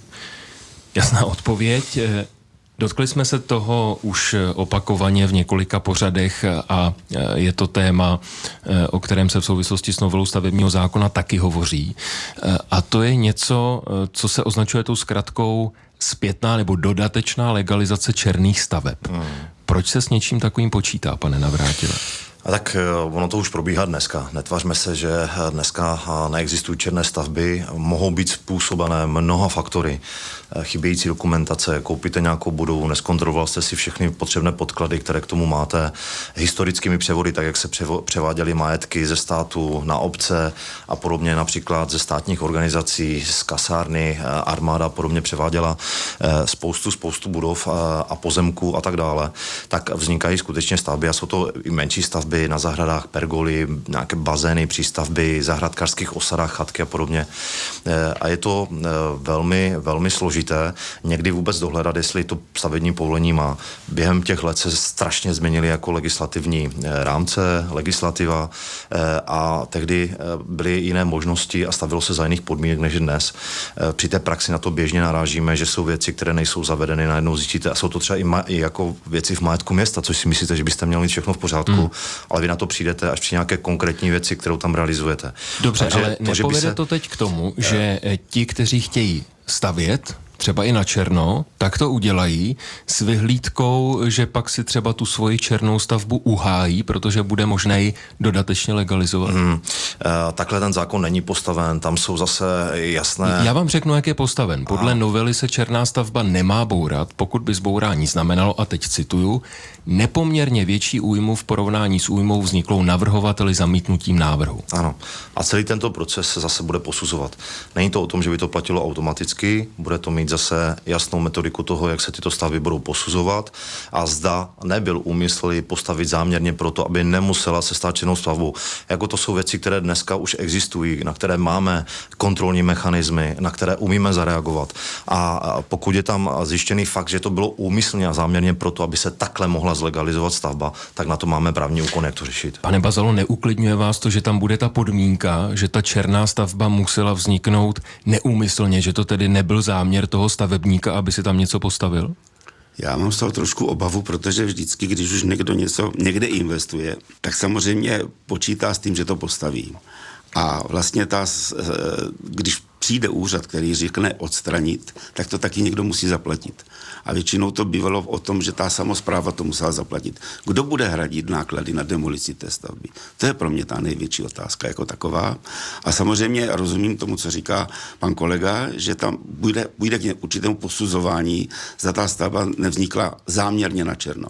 Jasná odpověď. Dotkli jsme se toho už opakovaně v několika pořadech a je to téma, o kterém se v souvislosti s novelou stavebního zákona taky hovoří. A to je něco, co se označuje tou zkratkou zpětná nebo dodatečná legalizace černých staveb. Hmm. Proč se s něčím takovým počítá, pane Navrátile? A tak ono to už probíhá dneska. Netvařme se, že dneska neexistují černé stavby, mohou být způsobené mnoha faktory. Chybějící dokumentace, koupíte nějakou budovu, neskontroloval jste si všechny potřebné podklady, které k tomu máte, historickými převody, tak jak se převáděly majetky ze státu na obce a podobně, například ze státních organizací, z kasárny, armáda podobně převáděla spoustu, spoustu budov a pozemků a tak dále. Tak vznikají skutečně stavby a jsou to i menší stavby na zahradách, pergoly, nějaké bazény, přístavby, zahradkářských osadách, chatky a podobně. A je to velmi, velmi složité. Někdy vůbec dohledat, jestli to stavební povolení má. Během těch let se strašně změnily jako legislativní rámce, legislativa a tehdy byly jiné možnosti a stavilo se za jiných podmínek než dnes. Při té praxi na to běžně narážíme, že jsou věci, které nejsou zavedeny, najednou zjistíte a jsou to třeba i, ma- i jako věci v majetku města, což si myslíte, že byste měli mít všechno v pořádku. Hmm. ale vy na to přijdete až při nějaké konkrétní věci, kterou tam realizujete. Dobře, Takže ale to, nepovede se... to teď k tomu, že ti, kteří chtějí stavět, třeba i na černo, tak to udělají s vyhlídkou, že pak si třeba tu svoji černou stavbu uhájí, protože bude možné ji dodatečně legalizovat. Hmm. E, takhle ten zákon není postaven, tam jsou zase jasné... Já vám řeknu, jak je postaven. Podle Aha. novely se černá stavba nemá bourat, pokud by zbourání znamenalo, a teď cituju, nepoměrně větší újmu v porovnání s újmou vzniklou navrhovateli zamítnutím návrhu. Ano. A celý tento proces se zase bude posuzovat. Není to o tom, že by to platilo automaticky, bude to mít zase jasnou metodiku toho, jak se tyto stavby budou posuzovat a zda nebyl úmysl ji postavit záměrně proto, aby nemusela se stát černou stavbou. Jako to jsou věci, které dneska už existují, na které máme kontrolní mechanismy, na které umíme zareagovat. A pokud je tam zjištěný fakt, že to bylo úmyslně a záměrně proto, aby se takhle mohla zlegalizovat stavba, tak na to máme právní úkon, jak to řešit. Pane Bazalo, neuklidňuje vás to, že tam bude ta podmínka, že ta černá stavba musela vzniknout neúmyslně, že to tedy nebyl záměr toho stavebníka, aby si tam něco postavil? Já mám z toho trošku obavu, protože vždycky, když už někdo něco někde investuje, tak samozřejmě počítá s tím, že to postaví. A vlastně ta, když přijde úřad, který řekne odstranit, tak to taky někdo musí zaplatit. A většinou to bývalo o tom, že ta samospráva to musela zaplatit. Kdo bude hradit náklady na demolici té stavby? To je pro mě ta největší otázka jako taková. A samozřejmě rozumím tomu, co říká pan kolega, že tam bude, bude k určitému posuzování, zda ta stavba nevznikla záměrně na černo.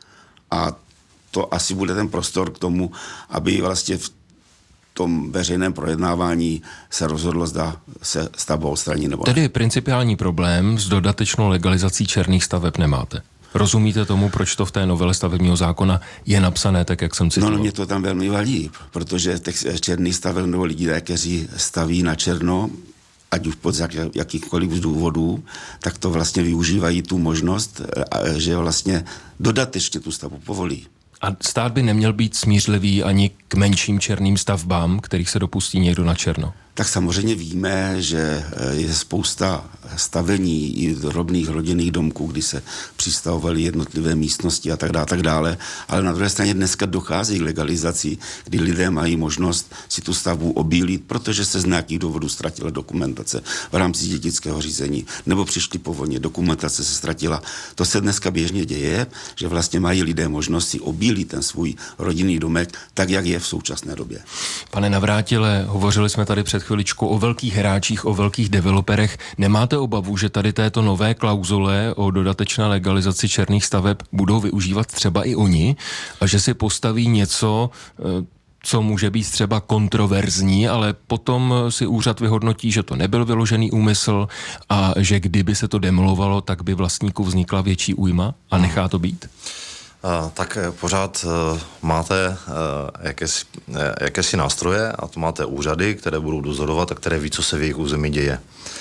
A to asi bude ten prostor k tomu, aby vlastně v tom veřejném projednávání se rozhodlo, zda se stavba odstraní nebo ne. Tedy principiální problém s dodatečnou legalizací černých staveb nemáte. Rozumíte tomu, proč to v té novele stavebního zákona je napsané tak, jak jsem citoval? No, no mě to tam velmi vadí, protože těch černých staveb nebo lidí, kteří staví na černo, ať už pod jak, jakýchkoliv důvodů, tak to vlastně využívají tu možnost, že vlastně dodatečně tu stavbu povolí. A stát by neměl být smířlivý ani k menším černým stavbám, kterých se dopustí někdo na černo? Tak samozřejmě víme, že je spousta stavení i drobných rodinných domků, kdy se přistavovaly jednotlivé místnosti a tak dále, tak dále, ale na druhé straně dneska dochází k legalizaci, kdy lidé mají možnost si tu stavbu obílit, protože se z nějakých důvodů ztratila dokumentace v rámci dědického řízení, nebo přišli po vojně, dokumentace se ztratila. To se dneska běžně děje, že vlastně mají lidé možnost si obílit ten svůj rodinný domek tak, jak je v současné době. Pane Navrátile, hovořili jsme tady před chviličkou o velkých hráčích, o velkých developerech. Nemáte obavu, že tady této nové klauzule o dodatečné legalizaci černých staveb budou využívat třeba i oni a že si postaví něco, co může být třeba kontroverzní, ale potom si úřad vyhodnotí, že to nebyl vyložený úmysl a že kdyby se to demolovalo, tak by vlastníku vznikla větší újma a nechá to být? Tak pořád máte jakési, jakési nástroje a to máte úřady, které budou dozorovat a které ví, co se v jejich území děje.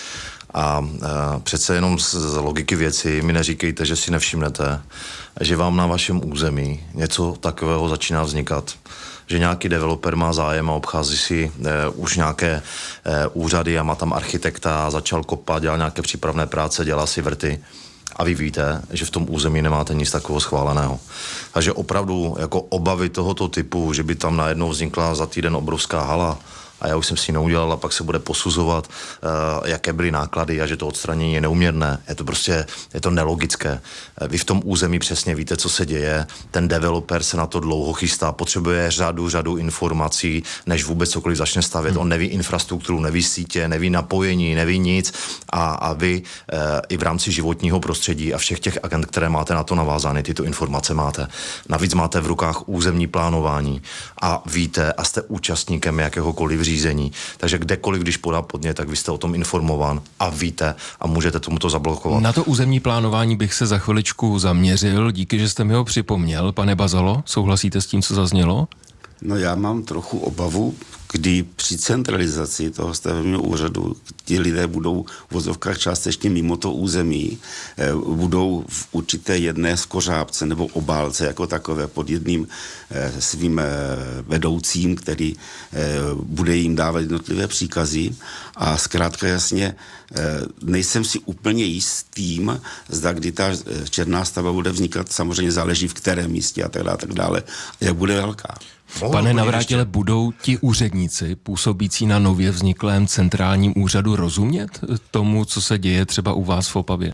A přece jenom z logiky věci mi neříkejte, že si nevšimnete, že vám na vašem území něco takového začíná vznikat. Že nějaký developer má zájem a obchází si e, už nějaké e, úřady a má tam architekta, začal kopat, dělal nějaké přípravné práce, dělá si vrty. A vy víte, že v tom území nemáte nic takového schváleného. Takže opravdu jako obavy tohoto typu, že by tam najednou vznikla za týden obrovská hala a já už jsem si ji neudělal a pak se bude posuzovat, uh, jaké byly náklady a že to odstranění je neuměrné. Je to prostě, je to nelogické. Vy v tom území přesně víte, co se děje. Ten developer se na to dlouho chystá, potřebuje řadu, řadu informací, než vůbec cokoliv začne stavět. Hmm. On neví infrastrukturu, neví sítě, neví napojení, neví nic a, a vy uh, i v rámci životního prostředí a všech těch agent, které máte na to navázány, tyto informace máte. Navíc máte v rukách územní plánování a víte a jste účastníkem jakéhokoliv řízení. Takže kdekoliv, když podá podnět, tak vy jste o tom informován a víte a můžete tomuto zablokovat. Na to územní plánování bych se za chviličku zaměřil. Díky, že jste mi ho připomněl. Pane Bazalo, souhlasíte s tím, co zaznělo? No já mám trochu obavu kdy při centralizaci toho stavebního úřadu ti lidé budou v vozovkách částečně mimo to území, budou v určité jedné skořápce nebo obálce jako takové pod jedným svým vedoucím, který bude jim dávat jednotlivé příkazy a zkrátka jasně nejsem si úplně jistým, zda kdy ta černá stavba bude vznikat, samozřejmě záleží v kterém místě a tak dále, tak dále, jak bude velká. Pane Navrátile, budou ti úředníci působící na nově vzniklém centrálním úřadu rozumět tomu, co se děje třeba u vás v Opavě?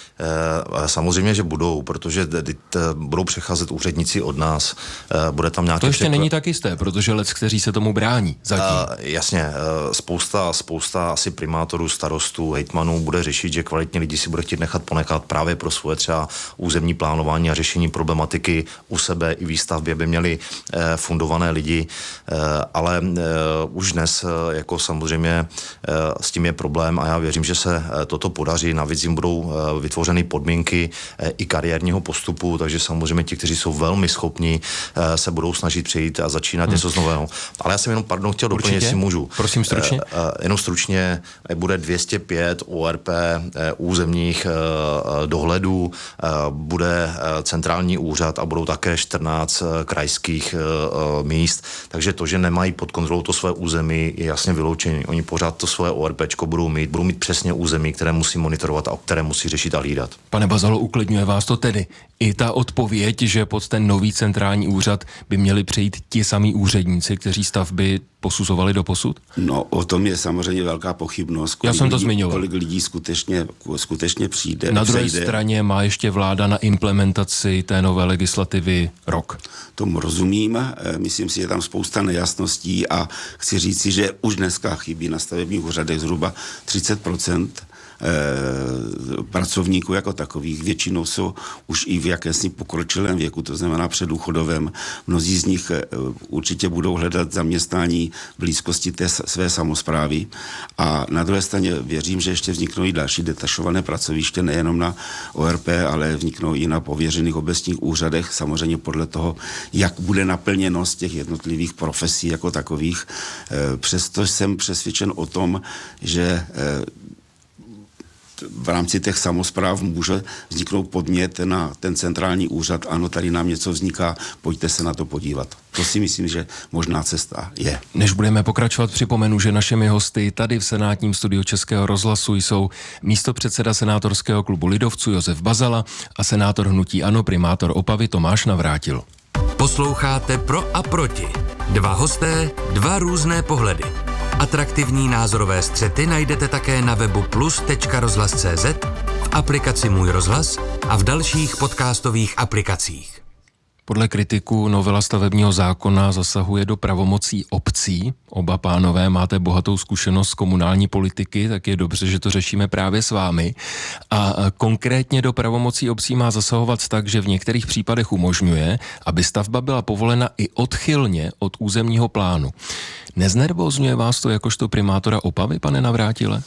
E, samozřejmě, že budou, protože d- d- budou přecházet úředníci od nás. E, bude tam nějaké... To ještě překle... není tak jisté, protože lec, kteří se tomu brání zatím. E, jasně, e, spousta, spousta asi primátorů, starostů, hejtmanů bude řešit, že kvalitní lidi si bude chtít nechat ponechat právě pro svoje třeba územní plánování a řešení problematiky u sebe i výstavbě, by měli e, fundované lidi, e, ale e, už dnes e, jako samozřejmě e, s tím je problém a já věřím, že se e, toto podaří. Navíc jim budou e, vytvořeny podmínky e, i kariérního postupu, takže samozřejmě ti, kteří jsou velmi schopní, e, se budou snažit přejít a začínat hmm. něco z nového. Ale já jsem jenom, pardon, chtěl doplnit, jestli můžu. Prosím stručně. E, e, jenom stručně, e, bude dvě stě pět O R P e, územních e, dohledů, e, bude e, centrální úřad a budou také čtrnáct e, krajských e, míst, takže to, že nemají pod kontrolou to své území, je jasně vyloučení. Oni pořád to svoje O R Pčko budou mít, budou mít přesně území, které musí monitorovat a o které musí řešit a hlídat. Pane Bazalo, uklidňuje vás to tedy i ta odpověď, že pod ten nový centrální úřad by měli přejít ti samí úředníci, kteří stavby posuzovali doposud? No, o tom je samozřejmě velká pochybnost. Já jsem to lidí, zmiňoval. Kolik lidí skutečně, skutečně přijde. Na druhé přejde. straně má ještě vláda na implementaci té nové legislativy rok. Tomu rozumím, myslím si, že je tam spousta nejasností a chci říci, že už dneska chybí na stavebních úřadech zhruba třicet procent pracovníků jako takových. Většinou jsou už i v jakési pokročilém věku, to znamená předdůchodovém. Mnozí z nich určitě budou hledat zaměstnání v blízkosti té své samosprávy. A na druhé straně věřím, že ještě vzniknou i další detašované pracoviště, nejenom na O R P, ale vzniknou i na pověřených obecních úřadech, samozřejmě podle toho, jak bude naplněnost těch jednotlivých profesí jako takových. Přesto jsem přesvědčen o tom, že v rámci těch samospráv může vzniknout podnět na ten centrální úřad. Ano, tady nám něco vzniká, pojďte se na to podívat. To si myslím, že možná cesta je. Než budeme pokračovat, připomenu, že našimi hosty tady v senátním studiu Českého rozhlasu jsou místopředseda senátorského klubu lidovců Josef Bazala a senátor hnutí ANO, primátor Opavy Tomáš Navrátil. Posloucháte Pro a proti. Dva hosté, dva různé pohledy. Atraktivní názorové střety najdete také na webu plus tečka rozhlas tečka cé zet, v aplikaci Můj rozhlas a v dalších podcastových aplikacích. Podle kritiků novela stavebního zákona zasahuje do pravomocí obcí. Oba pánové máte bohatou zkušenost z komunální politiky, tak je dobře, že to řešíme právě s vámi. A konkrétně do pravomocí obcí má zasahovat tak, že v některých případech umožňuje, aby stavba byla povolena i odchylně od územního plánu. Neznervózňuje vás to jakožto primátora Opavy, pane Navrátile?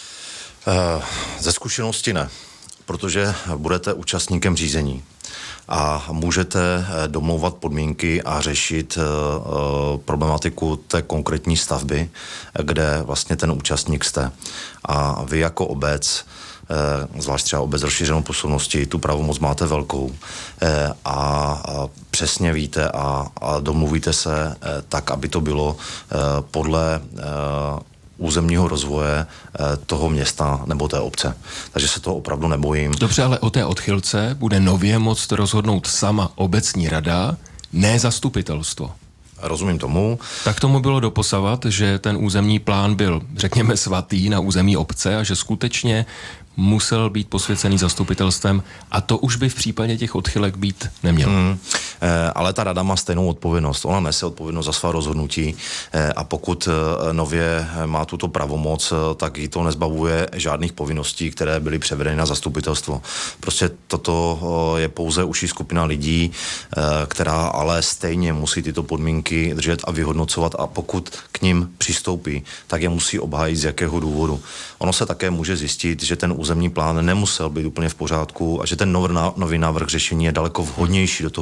Ze zkušenosti ne, protože budete účastníkem řízení a můžete domlouvat podmínky a řešit uh, problematiku té konkrétní stavby, kde vlastně ten účastník jste. A vy jako obec, uh, zvlášť třeba obec rozšířenou působností, tu pravomoc máte velkou uh, a, a přesně víte a, a domluvíte se uh, tak, aby to bylo uh, podle uh, územního rozvoje toho města nebo té obce. Takže se toho opravdu nebojím. Dobře, ale o té odchylce bude nově moct rozhodnout sama obecní rada, ne zastupitelstvo. Rozumím tomu. Tak tomu bylo doposavat, že ten územní plán byl, řekněme, svatý na území obce a že skutečně musel být posvěcený zastupitelstvem a to už by v případě těch odchylek být nemělo. Hmm. E, ale ta rada má stejnou odpovědnost. Ona nese odpovědnost za svá rozhodnutí e, a pokud e, nově má tuto pravomoc, e, tak jí to nezbavuje žádných povinností, které byly převedeny na zastupitelstvo. Prostě toto e, je pouze užší skupina lidí, e, která ale stejně musí tyto podmínky držet a vyhodnocovat a pokud k nim přistoupí, tak je musí obhájit z jakého důvodu. Ono se také může zjistit, že ten územní plán nemusel být úplně v pořádku a že ten nový návrh řešení je daleko vhodnější do toho území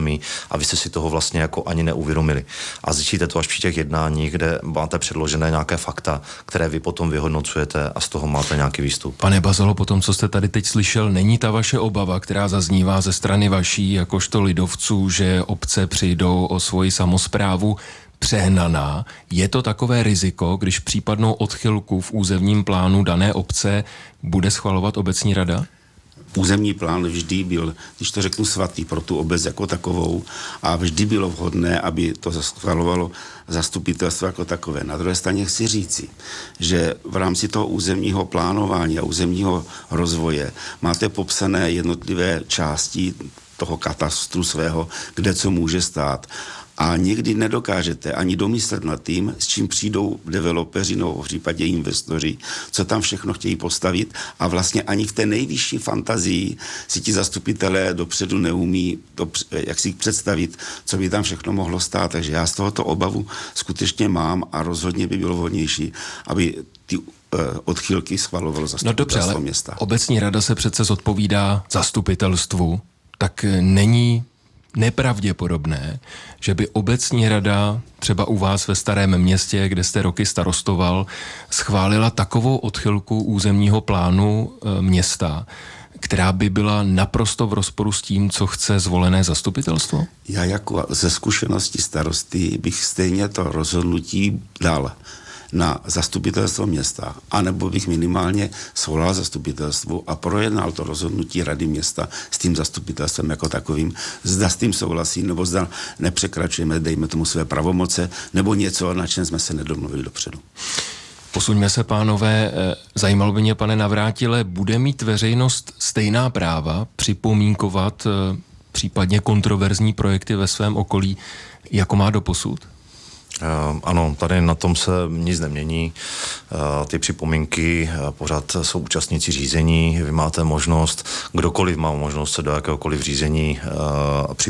území a vy jste si toho vlastně jako ani neuvědomili. A zjistíte to až při těch jednáních, kde máte předložené nějaké fakta, které vy potom vyhodnocujete a z toho máte nějaký výstup. Pane Bazalo, po tom, co jste tady teď slyšel, není ta vaše obava, která zaznívá ze strany vaší, jakožto lidovců, že obce přijdou o svoji samosprávu, přehnaná? Je to takové riziko, když případnou odchylku v územním plánu dané obce bude schvalovat obecní rada? Územní plán vždy byl, když to řeknu, svatý pro tu obec jako takovou a vždy bylo vhodné, aby to schvalovalo zastupitelstvo jako takové. Na druhé straně chci říci, že v rámci toho územního plánování a územního rozvoje máte popsané jednotlivé části toho katastru svého, kde co může stát. A někdy nedokážete ani domyslet nad tím, s čím přijdou developeři nebo v případě investoři, co tam všechno chtějí postavit a vlastně ani v té nejvyšší fantazii si ti zastupitelé dopředu neumí dopř- jak si představit, co by tam všechno mohlo stát. Takže já z tohoto obavu skutečně mám a rozhodně by bylo vhodnější, aby ty odchylky schvalovalo zastupitelstvo no dobře, města. Obecní rada se přece zodpovídá zastupitelstvu, tak není nepravděpodobné, že by obecní rada třeba u vás ve Starém Městě, kde jste roky starostoval, schválila takovou odchylku územního plánu e, města, která by byla naprosto v rozporu s tím, co chce zvolené zastupitelstvo? Já jako ze zkušenosti starosty bych stejně to rozhodnutí dal na zastupitelstvo města, anebo bych minimálně svolal zastupitelstvu a projednal to rozhodnutí rady města s tím zastupitelstvem jako takovým, zda s tím souhlasí, nebo zda nepřekračujeme, dejme tomu své pravomoce, nebo něco, na čem jsme se nedomluvili dopředu. Posuňme se, pánové. Zajímalo by mě, pane Navrátile, bude mít veřejnost stejná práva připomínkovat případně kontroverzní projekty ve svém okolí, jako má doposud? Uh, ano, tady na tom se nic nemění. Uh, ty připomínky uh, pořád jsou účastníci řízení. Vy máte možnost, kdokoliv má možnost se do jakéhokoliv řízení uh,